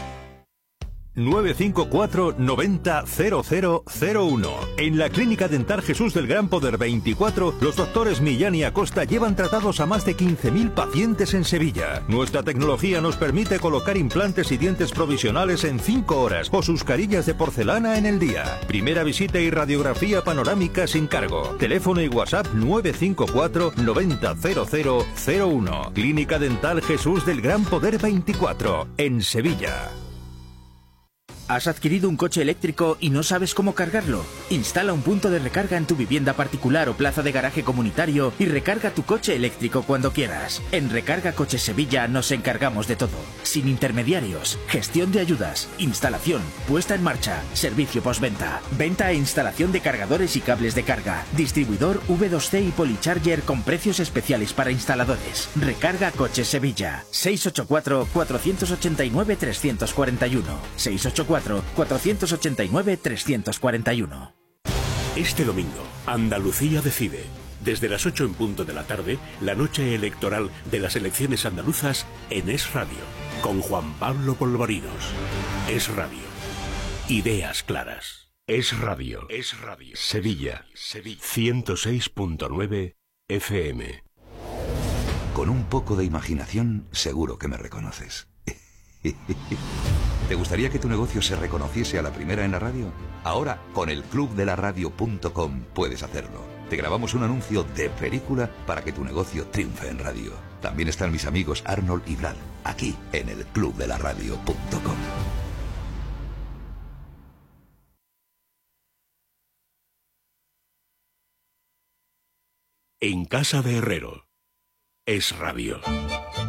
954 90 0001. En la Clínica Dental Jesús del Gran Poder 24, los doctores Millán y Acosta llevan tratados a más de 15.000 pacientes en Sevilla. Nuestra tecnología nos permite colocar implantes y dientes provisionales en 5 horas o sus carillas de porcelana en el día. Primera visita y radiografía panorámica sin cargo. Teléfono y WhatsApp 954 90 0001. Clínica Dental Jesús del Gran Poder 24, en Sevilla. ¿Has adquirido un coche eléctrico y no sabes cómo cargarlo? Instala un punto de recarga en tu vivienda particular o plaza de garaje comunitario y recarga tu coche eléctrico cuando quieras. En Recarga Coches Sevilla nos encargamos de todo. Sin intermediarios, gestión de ayudas, instalación, puesta en marcha, servicio postventa, venta e instalación de cargadores y cables de carga, distribuidor V2C y Polycharger con precios especiales para instaladores. Recarga Coches Sevilla. 684-489-341. 684-489-341. Este domingo, Andalucía decide. Desde las 8 en punto de la tarde, la noche electoral de las elecciones andaluzas en Es Radio, con Juan Pablo Polvorinos. Es Radio. Ideas claras. Es Radio. Es Radio. Sevilla. 106.9 FM. Con un poco de imaginación, seguro que me reconoces. ¿Te gustaría que tu negocio se reconociese a la primera en la radio? Ahora, con el clubdelaradio.com puedes hacerlo. Te grabamos un anuncio de película para que tu negocio triunfe en radio. También están mis amigos Arnold y Brad, aquí en el clubdelaradio.com. En casa de Herrero. Es Radio.